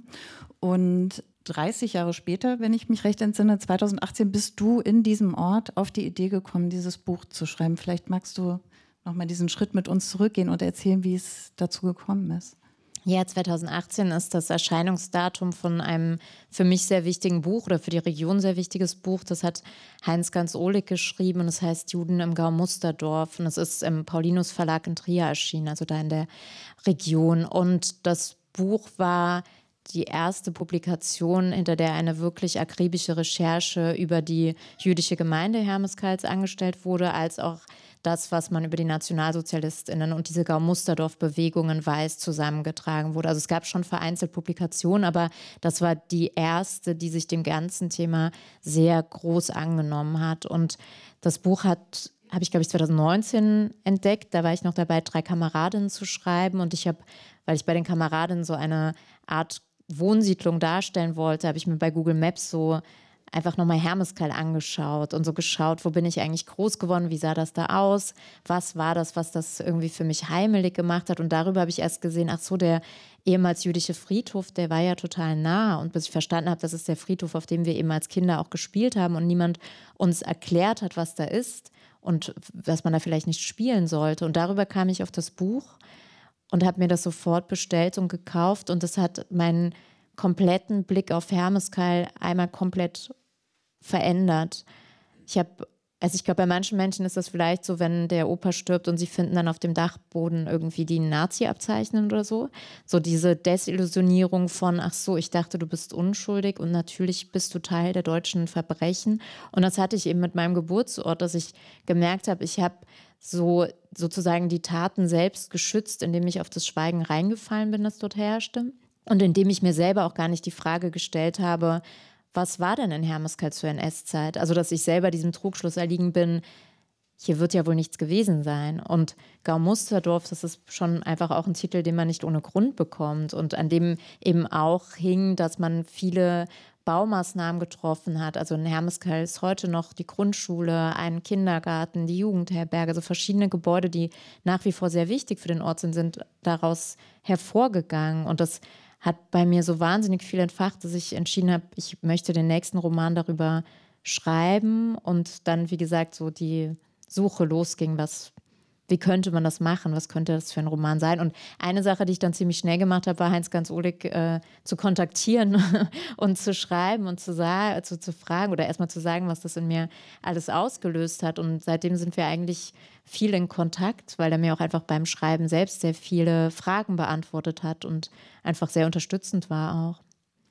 Und 30 Jahre später, wenn ich mich recht entsinne, 2018, bist du in diesem Ort auf die Idee gekommen, dieses Buch zu schreiben. Vielleicht magst du nochmal diesen Schritt mit uns zurückgehen und erzählen, wie es dazu gekommen ist. Ja, 2018 ist das Erscheinungsdatum von einem für mich sehr wichtigen Buch oder für die Region sehr wichtiges Buch. Das hat Heinz Ganz-Ohlig geschrieben und es heißt Juden im Gau Musterdorf und es ist im Paulinus Verlag in Trier erschienen, also da in der Region. Und das Buch war die erste Publikation, hinter der eine wirklich akribische Recherche über die jüdische Gemeinde Hermeskeils angestellt wurde, als auch das, was man über die NationalsozialistInnen und diese Gau-Musterdorf-Bewegungen weiß, zusammengetragen wurde. Also es gab schon vereinzelt Publikationen, aber das war die erste, die sich dem ganzen Thema sehr groß angenommen hat. Und das Buch habe ich, glaube ich, 2019 entdeckt. Da war ich noch dabei, 3 Kameradinnen zu schreiben. Und weil ich bei den Kameradinnen so eine Art Wohnsiedlung darstellen wollte, habe ich mir bei Google Maps so einfach nochmal Hermeskeil angeschaut und so geschaut, wo bin ich eigentlich groß geworden, wie sah das da aus, was war das, was das irgendwie für mich heimelig gemacht hat. Und darüber habe ich erst gesehen, ach so, der ehemals jüdische Friedhof, der war ja total nah. Und bis ich verstanden habe, das ist der Friedhof, auf dem wir eben als Kinder auch gespielt haben und niemand uns erklärt hat, was da ist und was man da vielleicht nicht spielen sollte. Und darüber kam ich auf das Buch und habe mir das sofort bestellt und gekauft. Und das hat meinen kompletten Blick auf Hermeskeil einmal komplett verändert. Ich glaube, bei manchen Menschen ist das vielleicht so, wenn der Opa stirbt und sie finden dann auf dem Dachboden irgendwie die Nazi-Abzeichen oder so. So diese Desillusionierung von, ach so, ich dachte, du bist unschuldig und natürlich bist du Teil der deutschen Verbrechen. Und das hatte ich eben mit meinem Geburtsort, dass ich gemerkt habe, ich habe so sozusagen die Taten selbst geschützt, indem ich auf das Schweigen reingefallen bin, das dort herrschte. Und indem ich mir selber auch gar nicht die Frage gestellt habe, was war denn in Hermeskeil zur NS-Zeit? Also, dass ich selber diesem Trugschluss erliegen bin, hier wird ja wohl nichts gewesen sein. Und Gau Musterdorf, das ist schon einfach auch ein Titel, den man nicht ohne Grund bekommt und an dem eben auch hing, dass man viele Baumaßnahmen getroffen hat. Also in Hermeskeil ist heute noch die Grundschule, ein Kindergarten, die Jugendherberge, also verschiedene Gebäude, die nach wie vor sehr wichtig für den Ort sind daraus hervorgegangen. Und das hat bei mir so wahnsinnig viel entfacht, dass ich entschieden habe, ich möchte den nächsten Roman darüber schreiben und dann, wie gesagt, so die Suche losging, wie könnte man das machen, was könnte das für ein Roman sein. Und eine Sache, die ich dann ziemlich schnell gemacht habe, war Heinz Ganz-Ohlig zu kontaktieren und zu schreiben und zu fragen oder erstmal zu sagen, was das in mir alles ausgelöst hat. Und seitdem sind wir eigentlich viel in Kontakt, weil er mir auch einfach beim Schreiben selbst sehr viele Fragen beantwortet hat und einfach sehr unterstützend war auch.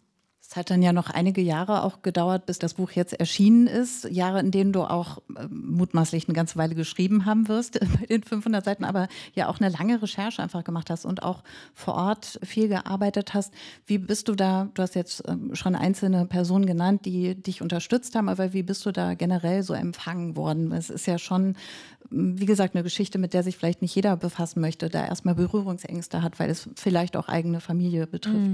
Es hat dann ja noch einige Jahre auch gedauert, bis das Buch jetzt erschienen ist. Jahre, in denen du auch mutmaßlich eine ganze Weile geschrieben haben wirst bei den 500 Seiten, aber ja auch eine lange Recherche einfach gemacht hast und auch vor Ort viel gearbeitet hast. Wie bist du da, du hast jetzt schon einzelne Personen genannt, die dich unterstützt haben, aber wie bist du da generell so empfangen worden? Es ist ja schon, wie gesagt, eine Geschichte, mit der sich vielleicht nicht jeder befassen möchte, da erstmal Berührungsängste hat, weil es vielleicht auch eigene Familie betrifft.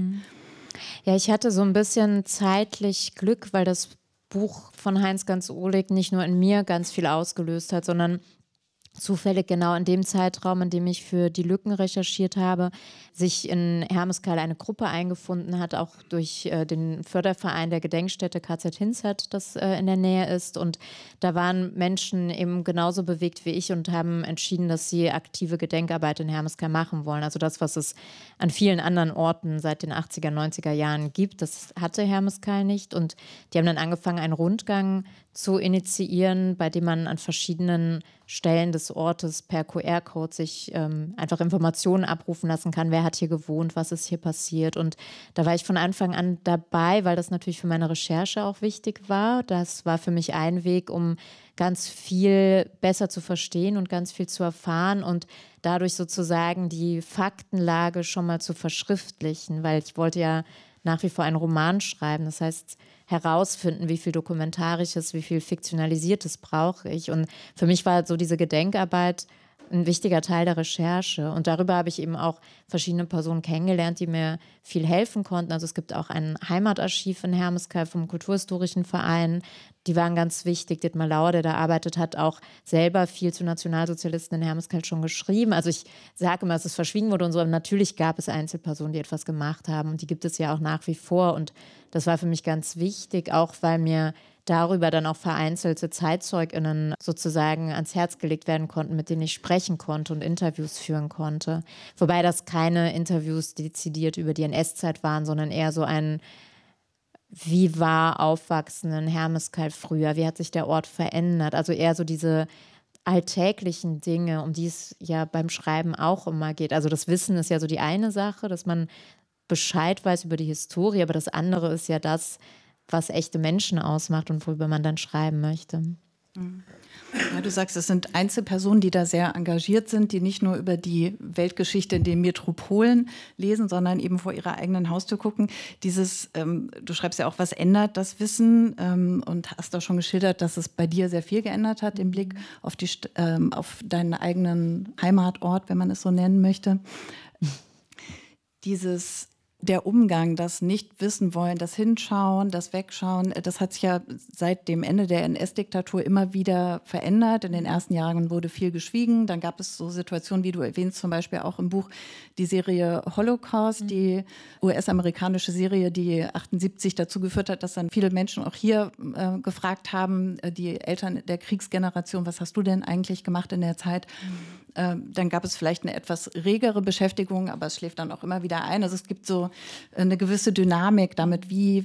Ja, ich hatte so ein bisschen zeitlich Glück, weil das Buch von Heinz Ganz-Ohlig nicht nur in mir ganz viel ausgelöst hat, sondern zufällig genau in dem Zeitraum, in dem ich für die Lücken recherchiert habe, sich in Hermeskeil eine Gruppe eingefunden hat, auch durch den Förderverein der Gedenkstätte KZ Hinzert, das in der Nähe ist. Und da waren Menschen eben genauso bewegt wie ich und haben entschieden, dass sie aktive Gedenkarbeit in Hermeskeil machen wollen. Also das, was es an vielen anderen Orten seit den 80er, 90er Jahren gibt, das hatte Hermeskeil nicht. Und die haben dann angefangen, einen Rundgang zu initiieren, bei dem man an verschiedenen Stellen des Ortes per QR-Code sich einfach Informationen abrufen lassen kann, wer hat hier gewohnt, was ist hier passiert. Und da war ich von Anfang an dabei, weil das natürlich für meine Recherche auch wichtig war. Das war für mich ein Weg, um ganz viel besser zu verstehen und ganz viel zu erfahren und dadurch sozusagen die Faktenlage schon mal zu verschriftlichen, weil ich wollte ja nach wie vor einen Roman schreiben. Das heißt, herausfinden, wie viel Dokumentarisches, wie viel Fiktionalisiertes brauche ich. Und für mich war so diese Gedenkarbeit ein wichtiger Teil der Recherche. Und darüber habe ich eben auch verschiedene Personen kennengelernt, die mir viel helfen konnten. Also es gibt auch ein Heimatarchiv in Hermeskeil vom Kulturhistorischen Verein. Die waren ganz wichtig. Dietmar Lauer, der da arbeitet, hat auch selber viel zu Nationalsozialisten in Hermeskeil schon geschrieben. Also ich sage immer, dass es verschwiegen wurde und so, aber natürlich gab es Einzelpersonen, die etwas gemacht haben. Und die gibt es ja auch nach wie vor. Und das war für mich ganz wichtig, auch weil mir darüber dann auch vereinzelte ZeitzeugInnen sozusagen ans Herz gelegt werden konnten, mit denen ich sprechen konnte und Interviews führen konnte. Wobei das keine Interviews dezidiert über die NS-Zeit waren, sondern eher so ein, wie war Aufwachsen in Hermeskeil früher, wie hat sich der Ort verändert, also eher so diese alltäglichen Dinge, um die es ja beim Schreiben auch immer geht. Also das Wissen ist ja so die eine Sache, dass man Bescheid weiß über die Historie, aber das andere ist ja das, was echte Menschen ausmacht und worüber man dann schreiben möchte. Ja, du sagst, es sind Einzelpersonen, die da sehr engagiert sind, die nicht nur über die Weltgeschichte in den Metropolen lesen, sondern eben vor ihrer eigenen Haustür gucken. Du schreibst ja auch, was ändert das Wissen, und hast auch schon geschildert, dass es bei dir sehr viel geändert hat im Blick auf deinen eigenen Heimatort, wenn man es so nennen möchte. Der Umgang, das Nicht-Wissen-Wollen, das Hinschauen, das Wegschauen, das hat sich ja seit dem Ende der NS-Diktatur immer wieder verändert. In den ersten Jahren wurde viel geschwiegen. Dann gab es so Situationen, wie du erwähnst, zum Beispiel auch im Buch die Serie Holocaust, die US-amerikanische Serie, die 1978 dazu geführt hat, dass dann viele Menschen auch hier gefragt haben, die Eltern der Kriegsgeneration, was hast du denn eigentlich gemacht in der Zeit? Dann gab es vielleicht eine etwas regere Beschäftigung, aber es schläft dann auch immer wieder ein. Also es gibt so eine gewisse Dynamik damit, wie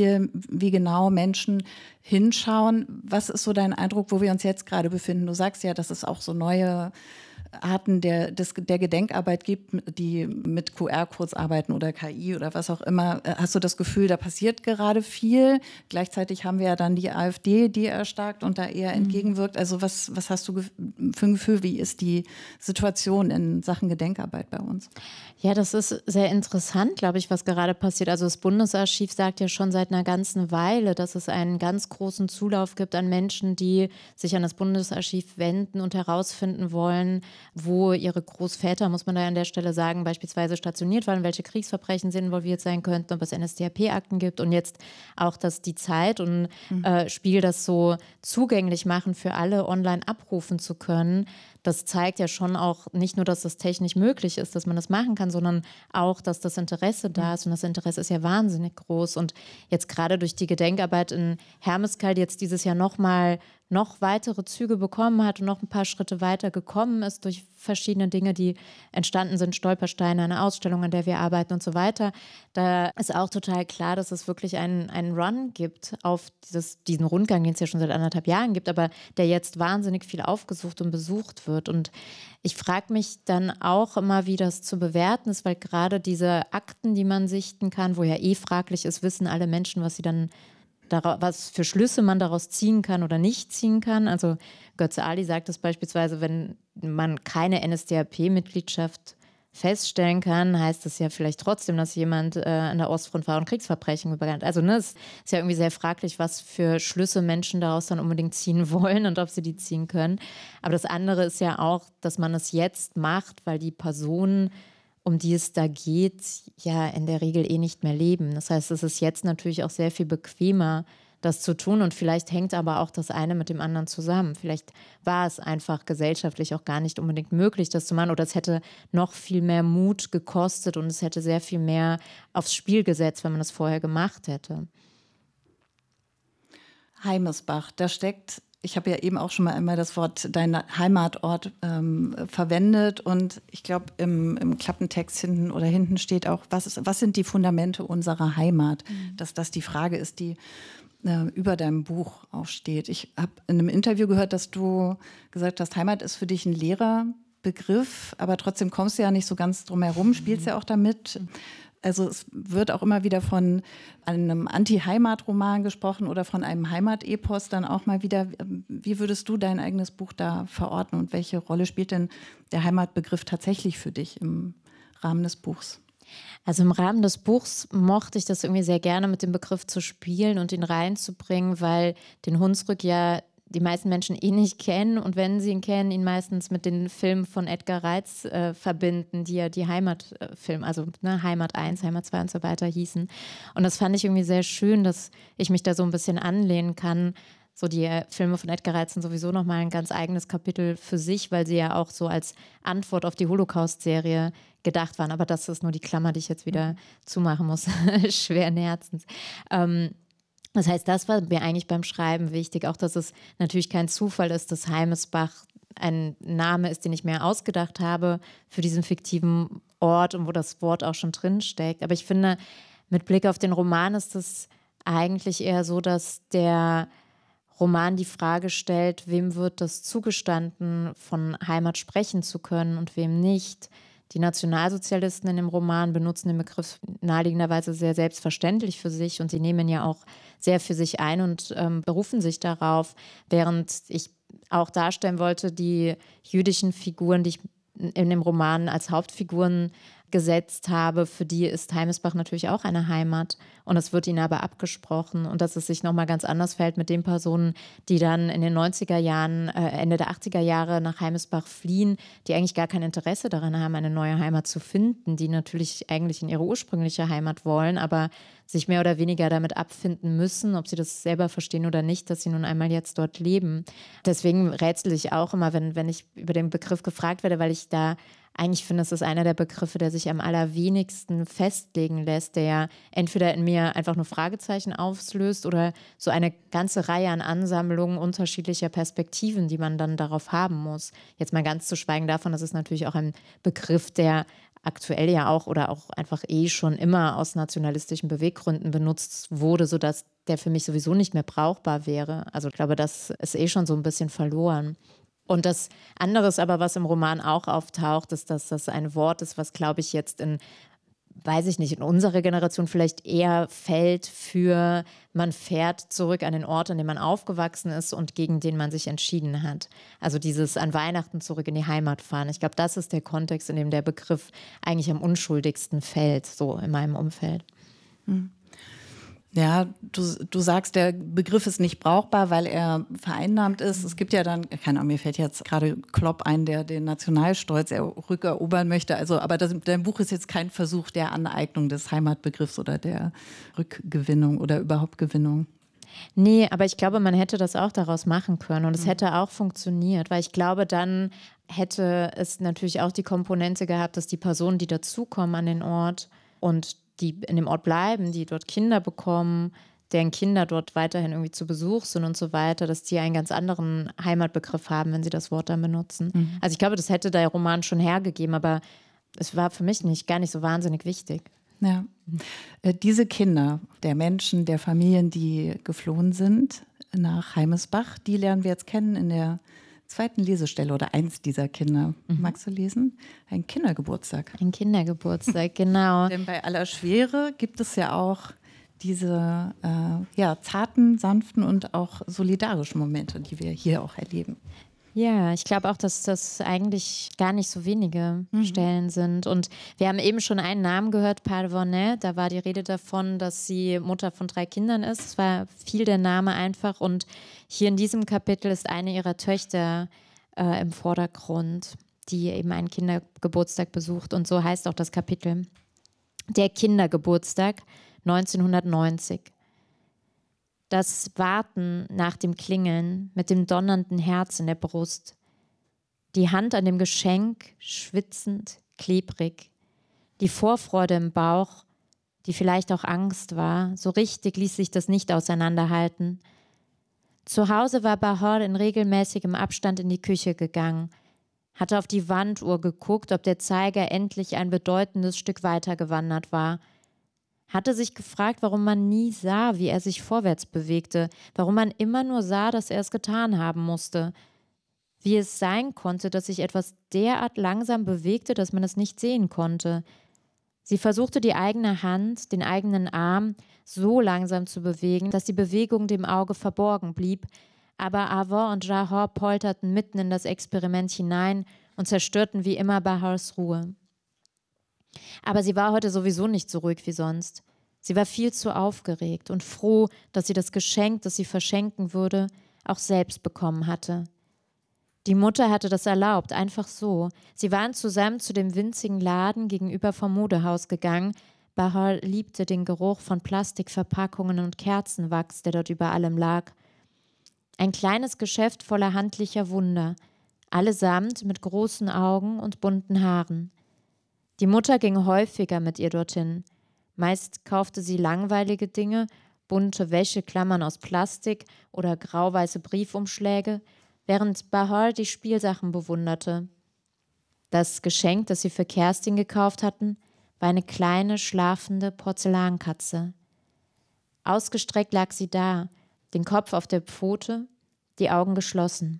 genau Menschen hinschauen. Was ist so dein Eindruck, wo wir uns jetzt gerade befinden? Du sagst ja, dass es auch so neue Arten der Gedenkarbeit gibt, die mit QR-Codes arbeiten oder KI oder was auch immer. Hast du das Gefühl, da passiert gerade viel? Gleichzeitig haben wir ja dann die AfD, die erstarkt und da eher entgegenwirkt. Also was hast du für ein Gefühl, wie ist die Situation in Sachen Gedenkarbeit bei uns? Ja, das ist sehr interessant, glaube ich, was gerade passiert. Also das Bundesarchiv sagt ja schon seit einer ganzen Weile, dass es einen ganz großen Zulauf gibt an Menschen, die sich an das Bundesarchiv wenden und herausfinden wollen, wo ihre Großväter, muss man da an der Stelle sagen, beispielsweise stationiert waren, welche Kriegsverbrechen sie involviert sein könnten, ob es NSDAP-Akten gibt und jetzt auch, dass die Zeit und Spiegel das so zugänglich machen, für alle online abrufen zu können. Das zeigt ja schon auch nicht nur, dass das technisch möglich ist, dass man das machen kann, sondern auch, dass das Interesse da ist. Und das Interesse ist ja wahnsinnig groß. Und jetzt gerade durch die Gedenkarbeit in Hermeskeil, die jetzt dieses Jahr noch weitere Züge bekommen hat und noch ein paar Schritte weiter gekommen ist durch verschiedene Dinge, die entstanden sind, Stolpersteine, eine Ausstellung, an der wir arbeiten und so weiter. Da ist auch total klar, dass es wirklich einen Run gibt auf diesen Rundgang, den es ja schon seit 1,5 Jahren gibt, aber der jetzt wahnsinnig viel aufgesucht und besucht wird. Und ich frage mich dann auch immer, wie das zu bewerten ist, weil gerade diese Akten, die man sichten kann, wo ja fraglich ist, wissen alle Menschen, was für Schlüsse man daraus ziehen kann oder nicht ziehen kann. Also Götze Ali sagt das beispielsweise, wenn man keine NSDAP-Mitgliedschaft feststellen kann, heißt das ja vielleicht trotzdem, dass jemand an der Ostfront war und Kriegsverbrechen begangen hat. Also es ist ja irgendwie sehr fraglich, was für Schlüsse Menschen daraus dann unbedingt ziehen wollen und ob sie die ziehen können. Aber das andere ist ja auch, dass man es jetzt macht, weil die Personen, um die es da geht, ja in der Regel nicht mehr leben. Das heißt, es ist jetzt natürlich auch sehr viel bequemer, das zu tun. Und vielleicht hängt aber auch das eine mit dem anderen zusammen. Vielleicht war es einfach gesellschaftlich auch gar nicht unbedingt möglich, das zu machen. Oder es hätte noch viel mehr Mut gekostet und es hätte sehr viel mehr aufs Spiel gesetzt, wenn man das vorher gemacht hätte. Heimesbach, da steckt, ich habe ja eben auch schon mal einmal das Wort dein Heimatort verwendet und ich glaube im Klappentext hinten steht auch, was sind die Fundamente unserer Heimat? Dass das die Frage ist, die über deinem Buch auch steht. Ich habe in einem Interview gehört, dass du gesagt hast, Heimat ist für dich ein leerer Begriff, aber trotzdem kommst du ja nicht so ganz drum herum, spielst ja auch damit. Also es wird auch immer wieder von einem Anti-Heimat-Roman gesprochen oder von einem Heimatepos dann auch mal wieder. Wie würdest du dein eigenes Buch da verorten und welche Rolle spielt denn der Heimatbegriff tatsächlich für dich im Rahmen des Buchs? Also im Rahmen des Buchs mochte ich das irgendwie sehr gerne, mit dem Begriff zu spielen und ihn reinzubringen, weil den Hunsrück ja die meisten Menschen nicht kennen und wenn sie ihn kennen, ihn meistens mit den Filmen von Edgar Reitz verbinden, die ja die Heimatfilme, also Heimat 1, Heimat 2 und so weiter hießen. Und das fand ich irgendwie sehr schön, dass ich mich da so ein bisschen anlehnen kann. So die Filme von Edgar Reitz sind sowieso nochmal ein ganz eigenes Kapitel für sich, weil sie ja auch so als Antwort auf die Holocaust-Serie gedacht waren. Aber das ist nur die Klammer, die ich jetzt wieder zumachen muss, schweren Herzens. Das heißt, das war mir eigentlich beim Schreiben wichtig, auch dass es natürlich kein Zufall ist, dass Heimesbach ein Name ist, den ich mir ausgedacht habe für diesen fiktiven Ort und wo das Wort auch schon drin steckt. Aber ich finde, mit Blick auf den Roman ist es eigentlich eher so, dass der Roman die Frage stellt, wem wird das zugestanden, von Heimat sprechen zu können und wem nicht. Die Nationalsozialisten in dem Roman benutzen den Begriff naheliegenderweise sehr selbstverständlich für sich und sie nehmen ja auch sehr für sich ein und berufen sich darauf, während ich auch darstellen wollte, die jüdischen Figuren, die ich in dem Roman als Hauptfiguren gesetzt habe, für die ist Heimesbach natürlich auch eine Heimat und das wird ihnen aber abgesprochen und dass es sich nochmal ganz anders verhält mit den Personen, die dann in den 90er Jahren, Ende der 80er Jahre nach Heimesbach fliehen, die eigentlich gar kein Interesse daran haben, eine neue Heimat zu finden, die natürlich eigentlich in ihre ursprüngliche Heimat wollen, aber sich mehr oder weniger damit abfinden müssen, ob sie das selber verstehen oder nicht, dass sie nun einmal jetzt dort leben. Deswegen rätsel ich auch immer, wenn ich über den Begriff gefragt werde, weil ich da eigentlich finde, es ist einer der Begriffe, der sich am allerwenigsten festlegen lässt, der ja entweder in mir einfach nur Fragezeichen auslöst oder so eine ganze Reihe an Ansammlungen unterschiedlicher Perspektiven, die man dann darauf haben muss. Jetzt mal ganz zu schweigen davon, das ist natürlich auch ein Begriff, der aktuell ja auch oder auch einfach schon immer aus nationalistischen Beweggründen benutzt wurde, sodass der für mich sowieso nicht mehr brauchbar wäre. Also ich glaube, das ist schon so ein bisschen verloren. Und das andere ist aber, was im Roman auch auftaucht, ist, dass das ein Wort ist, was, glaube ich, jetzt in unserer Generation vielleicht eher fällt für, man fährt zurück an den Ort, an dem man aufgewachsen ist und gegen den man sich entschieden hat. Also dieses an Weihnachten zurück in die Heimat fahren. Ich glaube, das ist der Kontext, in dem der Begriff eigentlich am unschuldigsten fällt, so in meinem Umfeld. Ja, du sagst, der Begriff ist nicht brauchbar, weil er vereinnahmt ist. Es gibt ja dann, keine Ahnung, mir fällt jetzt gerade Klopp ein, der den Nationalstolz rückerobern möchte. Also, aber dein Buch ist jetzt kein Versuch der Aneignung des Heimatbegriffs oder der Rückgewinnung oder überhaupt Gewinnung. Nee, aber ich glaube, man hätte das auch daraus machen können und es hätte auch funktioniert, weil ich glaube, dann hätte es natürlich auch die Komponente gehabt, dass die Personen, die dazukommen an den Ort und die in dem Ort bleiben, die dort Kinder bekommen, deren Kinder dort weiterhin irgendwie zu Besuch sind und so weiter, dass die einen ganz anderen Heimatbegriff haben, wenn sie das Wort dann benutzen. Also ich glaube, das hätte der Roman schon hergegeben, aber es war für mich gar nicht so wahnsinnig wichtig. Ja. Diese Kinder der Menschen, der Familien, die geflohen sind nach Heimesbach, die lernen wir jetzt kennen in der zweiten Lesestelle oder eins dieser Kinder. Magst du lesen? Ein Kindergeburtstag. Ein Kindergeburtstag, genau. Denn bei aller Schwere gibt es ja auch diese zarten, sanften und auch solidarischen Momente, die wir hier auch erleben. Ja, ich glaube auch, dass das eigentlich gar nicht so wenige Stellen sind. Und wir haben eben schon einen Namen gehört, Parvonet. Da war die Rede davon, dass sie Mutter von 3 Kindern ist. Es war viel der Name einfach. Und hier in diesem Kapitel ist eine ihrer Töchter im Vordergrund, die eben einen Kindergeburtstag besucht. Und so heißt auch das Kapitel. Der Kindergeburtstag 1990. Das Warten nach dem Klingeln mit dem donnernden Herz in der Brust. Die Hand an dem Geschenk, schwitzend, klebrig. Die Vorfreude im Bauch, die vielleicht auch Angst war. So richtig ließ sich das nicht auseinanderhalten. Zu Hause war Bahor in regelmäßigem Abstand in die Küche gegangen, hatte auf die Wanduhr geguckt, ob der Zeiger endlich ein bedeutendes Stück weiter gewandert war. Hatte sich gefragt, warum man nie sah, wie er sich vorwärts bewegte, warum man immer nur sah, dass er es getan haben musste. Wie es sein konnte, dass sich etwas derart langsam bewegte, dass man es nicht sehen konnte. Sie versuchte die eigene Hand, den eigenen Arm so langsam zu bewegen, dass die Bewegung dem Auge verborgen blieb, aber Avon und Jahor polterten mitten in das Experiment hinein und zerstörten wie immer Bahors Ruhe. Aber sie war heute sowieso nicht so ruhig wie sonst. Sie war viel zu aufgeregt und froh, dass sie das Geschenk, das sie verschenken würde, auch selbst bekommen hatte. Die Mutter hatte das erlaubt, einfach so. Sie waren zusammen zu dem winzigen Laden gegenüber vom Modehaus gegangen. Bahar liebte den Geruch von Plastikverpackungen und Kerzenwachs, der dort über allem lag. Ein kleines Geschäft voller handlicher Wunder, allesamt mit großen Augen und bunten Haaren. Die Mutter ging häufiger mit ihr dorthin. Meist kaufte sie langweilige Dinge, bunte Wäscheklammern aus Plastik oder grauweiße Briefumschläge, während Bahar die Spielsachen bewunderte. Das Geschenk, das sie für Kerstin gekauft hatten, war eine kleine, schlafende Porzellankatze. Ausgestreckt lag sie da, den Kopf auf der Pfote, die Augen geschlossen.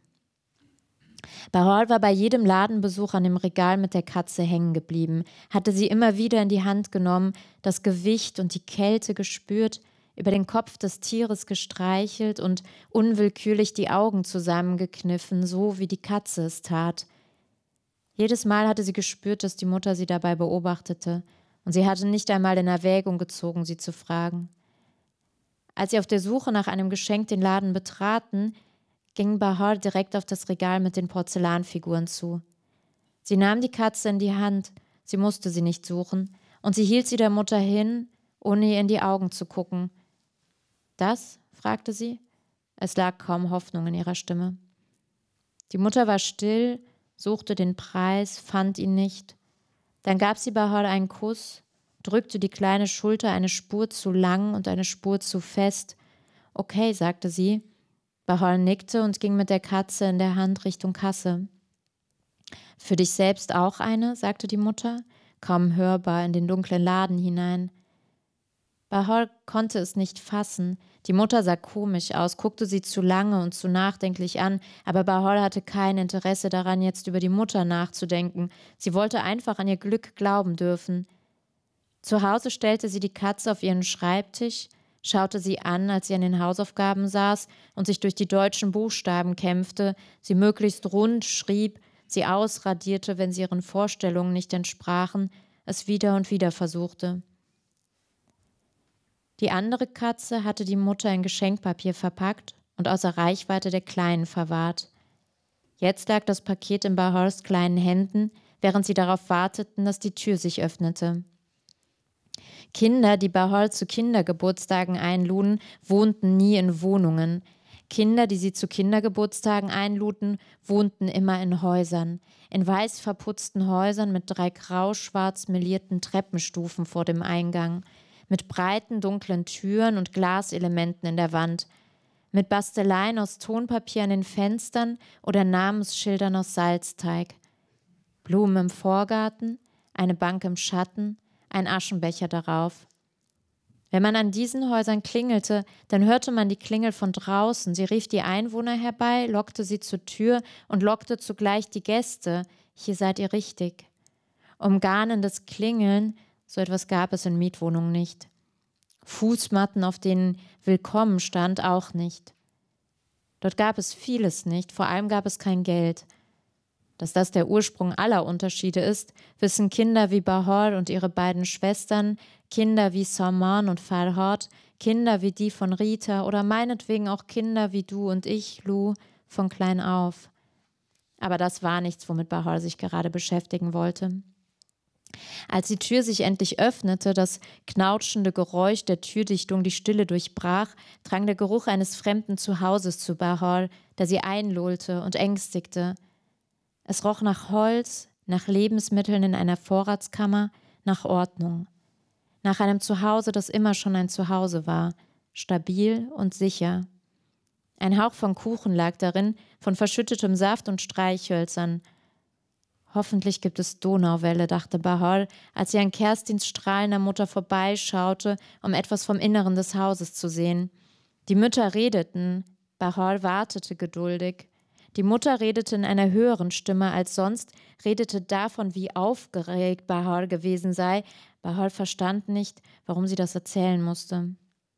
Bahar war bei jedem Ladenbesuch an dem Regal mit der Katze hängen geblieben, hatte sie immer wieder in die Hand genommen, das Gewicht und die Kälte gespürt, über den Kopf des Tieres gestreichelt und unwillkürlich die Augen zusammengekniffen, so wie die Katze es tat. Jedes Mal hatte sie gespürt, dass die Mutter sie dabei beobachtete, und sie hatte nicht einmal in Erwägung gezogen, sie zu fragen. Als sie auf der Suche nach einem Geschenk den Laden betraten, ging Bahar direkt auf das Regal mit den Porzellanfiguren zu. Sie nahm die Katze in die Hand, sie musste sie nicht suchen, und sie hielt sie der Mutter hin, ohne ihr in die Augen zu gucken. »Das?« fragte sie. Es lag kaum Hoffnung in ihrer Stimme. Die Mutter war still, suchte den Preis, fand ihn nicht. Dann gab sie Bahar einen Kuss, drückte die kleine Schulter eine Spur zu lang und eine Spur zu fest. »Okay«, sagte sie. Bahar nickte und ging mit der Katze in der Hand Richtung Kasse. »Für dich selbst auch eine?«, sagte die Mutter, kaum hörbar in den dunklen Laden hinein. Bahar konnte es nicht fassen. Die Mutter sah komisch aus, guckte sie zu lange und zu nachdenklich an, aber Bahar hatte kein Interesse daran, jetzt über die Mutter nachzudenken. Sie wollte einfach an ihr Glück glauben dürfen. Zu Hause stellte sie die Katze auf ihren Schreibtisch, schaute sie an, als sie an den Hausaufgaben saß und sich durch die deutschen Buchstaben kämpfte, sie möglichst rund schrieb, sie ausradierte, wenn sie ihren Vorstellungen nicht entsprachen, es wieder und wieder versuchte. Die andere Katze hatte die Mutter in Geschenkpapier verpackt und außer Reichweite der Kleinen verwahrt. Jetzt lag das Paket in Bahars kleinen Händen, während sie darauf warteten, dass die Tür sich öffnete. Kinder, die Bahar zu Kindergeburtstagen einluden, wohnten nie in Wohnungen. Kinder, die sie zu Kindergeburtstagen einluden, wohnten immer in Häusern. In weiß verputzten Häusern mit 3 grau-schwarz melierten Treppenstufen vor dem Eingang. Mit breiten, dunklen Türen und Glaselementen in der Wand, mit Basteleien aus Tonpapier an den Fenstern oder Namensschildern aus Salzteig. Blumen im Vorgarten, eine Bank im Schatten, ein Aschenbecher darauf. Wenn man an diesen Häusern klingelte, dann hörte man die Klingel von draußen. Sie rief die Einwohner herbei, lockte sie zur Tür und lockte zugleich die Gäste. Hier seid ihr richtig. Umgarnendes Klingeln, so etwas gab es in Mietwohnungen nicht. Fußmatten, auf denen Willkommen stand, auch nicht. Dort gab es vieles nicht, vor allem gab es kein Geld. Dass das der Ursprung aller Unterschiede ist, wissen Kinder wie Bahar und ihre beiden Schwestern, Kinder wie Salman und Farhad, Kinder wie die von Rita oder meinetwegen auch Kinder wie du und ich, Lou, von klein auf. Aber das war nichts, womit Bahar sich gerade beschäftigen wollte. Als die Tür sich endlich öffnete, das knautschende Geräusch der Türdichtung die Stille durchbrach, drang der Geruch eines fremden Zuhauses zu Bahar, der sie einlullte und ängstigte. Es roch nach Holz, nach Lebensmitteln in einer Vorratskammer, nach Ordnung. Nach einem Zuhause, das immer schon ein Zuhause war, stabil und sicher. Ein Hauch von Kuchen lag darin, von verschüttetem Saft und Streichhölzern. Hoffentlich gibt es Donauwelle, dachte Bahar, als sie an Kerstins strahlender Mutter vorbeischaute, um etwas vom Inneren des Hauses zu sehen. Die Mütter redeten, Bahar wartete geduldig. Die Mutter redete in einer höheren Stimme als sonst, redete davon, wie aufgeregt Bahar gewesen sei. Bahar verstand nicht, warum sie das erzählen musste.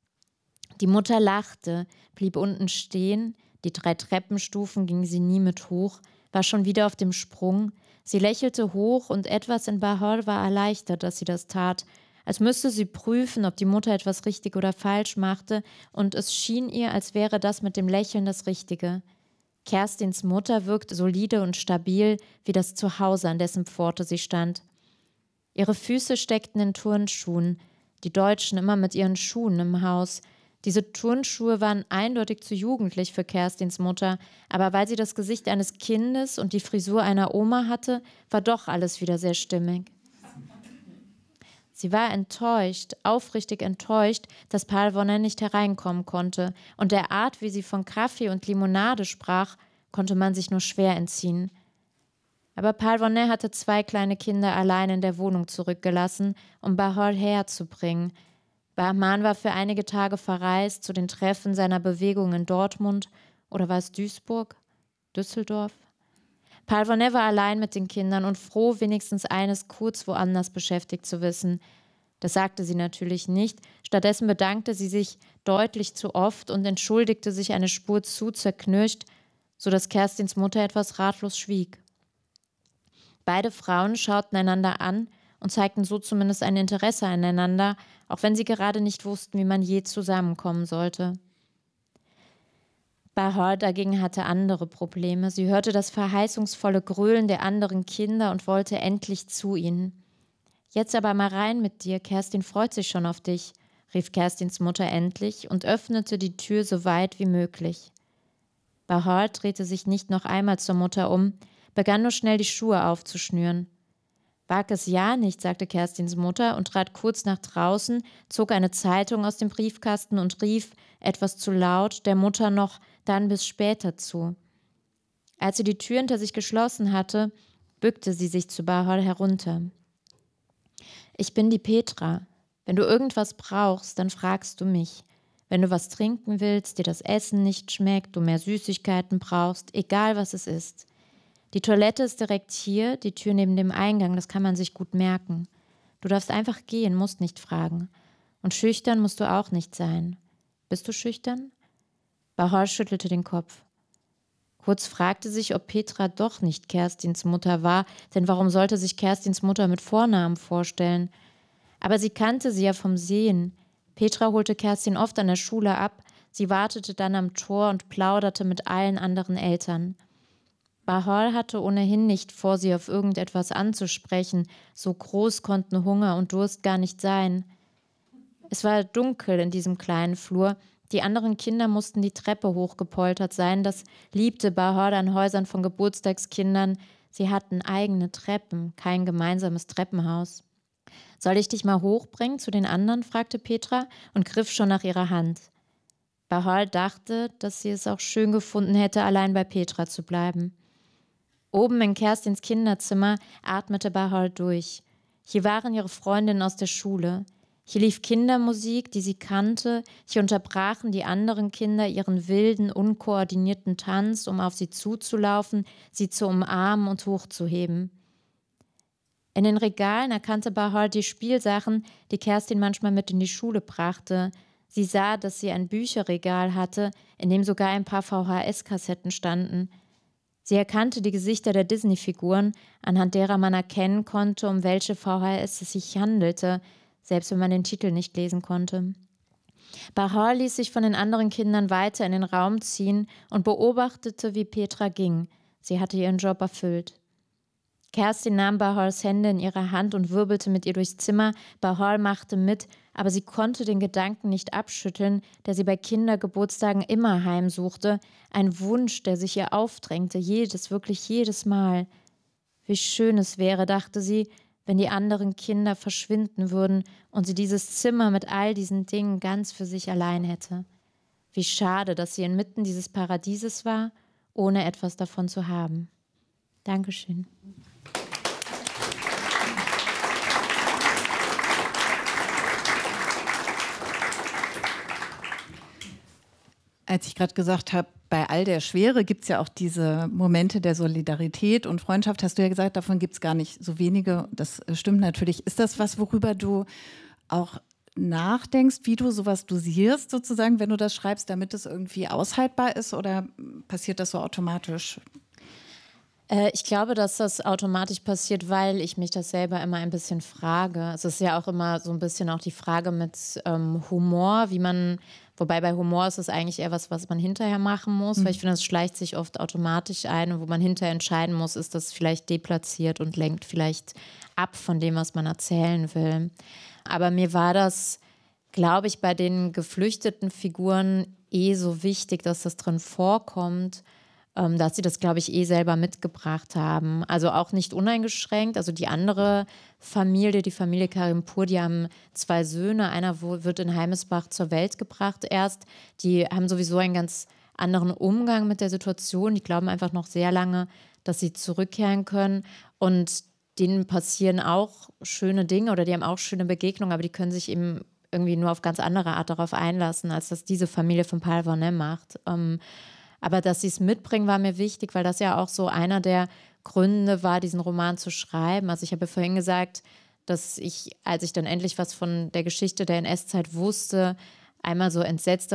Die Mutter lachte, blieb unten stehen, die 3 Treppenstufen ging sie nie mit hoch, war schon wieder auf dem Sprung. Sie lächelte hoch und etwas in Bahar war erleichtert, dass sie das tat, als müsste sie prüfen, ob die Mutter etwas richtig oder falsch machte, und es schien ihr, als wäre das mit dem Lächeln das Richtige. Kerstins Mutter wirkte solide und stabil wie das Zuhause, an dessen Pforte sie stand. Ihre Füße steckten in Turnschuhen, die Deutschen immer mit ihren Schuhen im Haus. Diese Turnschuhe waren eindeutig zu jugendlich für Kerstins Mutter, aber weil sie das Gesicht eines Kindes und die Frisur einer Oma hatte, war doch alles wieder sehr stimmig. Sie war enttäuscht, aufrichtig enttäuscht, dass Paul Vonnet nicht hereinkommen konnte, und der Art, wie sie von Kaffee und Limonade sprach, konnte man sich nur schwer entziehen. Aber Paul Vonnet hatte 2 kleine Kinder allein in der Wohnung zurückgelassen, um Bahorl herzubringen. Bahman war für einige Tage verreist zu den Treffen seiner Bewegung in Dortmund, oder war es Duisburg? Düsseldorf? Paul Vonnet war allein mit den Kindern und froh, wenigstens eines kurz woanders beschäftigt zu wissen. Das sagte sie natürlich nicht, stattdessen bedankte sie sich deutlich zu oft und entschuldigte sich eine Spur zu zerknirscht, sodass Kerstins Mutter etwas ratlos schwieg. Beide Frauen schauten einander an und zeigten so zumindest ein Interesse aneinander, auch wenn sie gerade nicht wussten, wie man je zusammenkommen sollte. Bahorl dagegen hatte andere Probleme. Sie hörte das verheißungsvolle Gröhlen der anderen Kinder und wollte endlich zu ihnen. »Jetzt aber mal rein mit dir, Kerstin freut sich schon auf dich«, rief Kerstins Mutter endlich und öffnete die Tür so weit wie möglich. Bahorl drehte sich nicht noch einmal zur Mutter um, begann nur schnell die Schuhe aufzuschnüren. »Wag es ja nicht«, sagte Kerstins Mutter und trat kurz nach draußen, zog eine Zeitung aus dem Briefkasten und rief, etwas zu laut, der Mutter noch »dann bis später« zu. Als sie die Tür hinter sich geschlossen hatte, bückte sie sich zu Bahorl herunter. »Ich bin die Petra. Wenn du irgendwas brauchst, dann fragst du mich. Wenn du was trinken willst, dir das Essen nicht schmeckt, du mehr Süßigkeiten brauchst, egal was es ist. Die Toilette ist direkt hier, die Tür neben dem Eingang, das kann man sich gut merken. Du darfst einfach gehen, musst nicht fragen. Und schüchtern musst du auch nicht sein. Bist du schüchtern?« Bahorl schüttelte den Kopf. Kurz fragte sich, ob Petra doch nicht Kerstins Mutter war, denn warum sollte sich Kerstins Mutter mit Vornamen vorstellen? Aber sie kannte sie ja vom Sehen. Petra holte Kerstin oft an der Schule ab, sie wartete dann am Tor und plauderte mit allen anderen Eltern. Bahorl hatte ohnehin nicht vor, sie auf irgendetwas anzusprechen, so groß konnten Hunger und Durst gar nicht sein. Es war dunkel in diesem kleinen Flur, die anderen Kinder mussten die Treppe hochgepoltert sein, das liebte Bahorl an Häusern von Geburtstagskindern, sie hatten eigene Treppen, kein gemeinsames Treppenhaus. »Soll ich dich mal hochbringen zu den anderen?« fragte Petra und griff schon nach ihrer Hand. Bahorl dachte, dass sie es auch schön gefunden hätte, allein bei Petra zu bleiben. Oben in Kerstins Kinderzimmer atmete Bahorl durch. Hier waren ihre Freundinnen aus der Schule. Hier lief Kindermusik, die sie kannte. Hier unterbrachen die anderen Kinder ihren wilden, unkoordinierten Tanz, um auf sie zuzulaufen, sie zu umarmen und hochzuheben. In den Regalen erkannte Bahorl die Spielsachen, die Kerstin manchmal mit in die Schule brachte. Sie sah, dass sie ein Bücherregal hatte, in dem sogar ein paar VHS-Kassetten standen. Sie erkannte die Gesichter der Disney-Figuren, anhand derer man erkennen konnte, um welche VHS es sich handelte, selbst wenn man den Titel nicht lesen konnte. Bahorl ließ sich von den anderen Kindern weiter in den Raum ziehen und beobachtete, wie Petra ging. Sie hatte ihren Job erfüllt. Kerstin nahm Bahorls Hände in ihre Hand und wirbelte mit ihr durchs Zimmer. Bahorl machte mit, aber sie konnte den Gedanken nicht abschütteln, der sie bei Kindergeburtstagen immer heimsuchte. Ein Wunsch, der sich ihr aufdrängte, wirklich jedes Mal. Wie schön es wäre, dachte sie, wenn die anderen Kinder verschwinden würden und sie dieses Zimmer mit all diesen Dingen ganz für sich allein hätte. Wie schade, dass sie inmitten dieses Paradieses war, ohne etwas davon zu haben. Dankeschön. Als ich gerade gesagt habe, bei all der Schwere gibt es ja auch diese Momente der Solidarität und Freundschaft, hast du ja gesagt, davon gibt es gar nicht so wenige. Das stimmt natürlich. Ist das was, worüber du auch nachdenkst, wie du sowas dosierst sozusagen, wenn du das schreibst, damit es irgendwie aushaltbar ist, oder passiert das so automatisch? Ich glaube, dass das automatisch passiert, weil ich mich das selber immer ein bisschen frage. Es ist ja auch immer so ein bisschen auch die Frage mit Humor, wobei bei Humor ist es eigentlich eher was man hinterher machen muss, weil ich finde, das schleicht sich oft automatisch ein und wo man hinterher entscheiden muss, ist das vielleicht deplatziert und lenkt vielleicht ab von dem, was man erzählen will. Aber mir war das, glaube ich, bei den geflüchteten Figuren so wichtig, dass das drin vorkommt, dass sie das, glaube ich, selber mitgebracht haben. Also auch nicht uneingeschränkt. Also die andere Familie, die Familie Karimpur, die haben 2 Söhne. Einer wird in Heimesbach zur Welt gebracht erst. Die haben sowieso einen ganz anderen Umgang mit der Situation. Die glauben einfach noch sehr lange, dass sie zurückkehren können. Und denen passieren auch schöne Dinge oder die haben auch schöne Begegnungen, aber die können sich eben irgendwie nur auf ganz andere Art darauf einlassen, als das diese Familie von Paul Vernet macht. Aber dass sie es mitbringen, war mir wichtig, weil das ja auch so einer der Gründe war, diesen Roman zu schreiben. Also ich habe ja vorhin gesagt, dass ich, als ich dann endlich was von der Geschichte der NS-Zeit wusste, einmal so entsetzt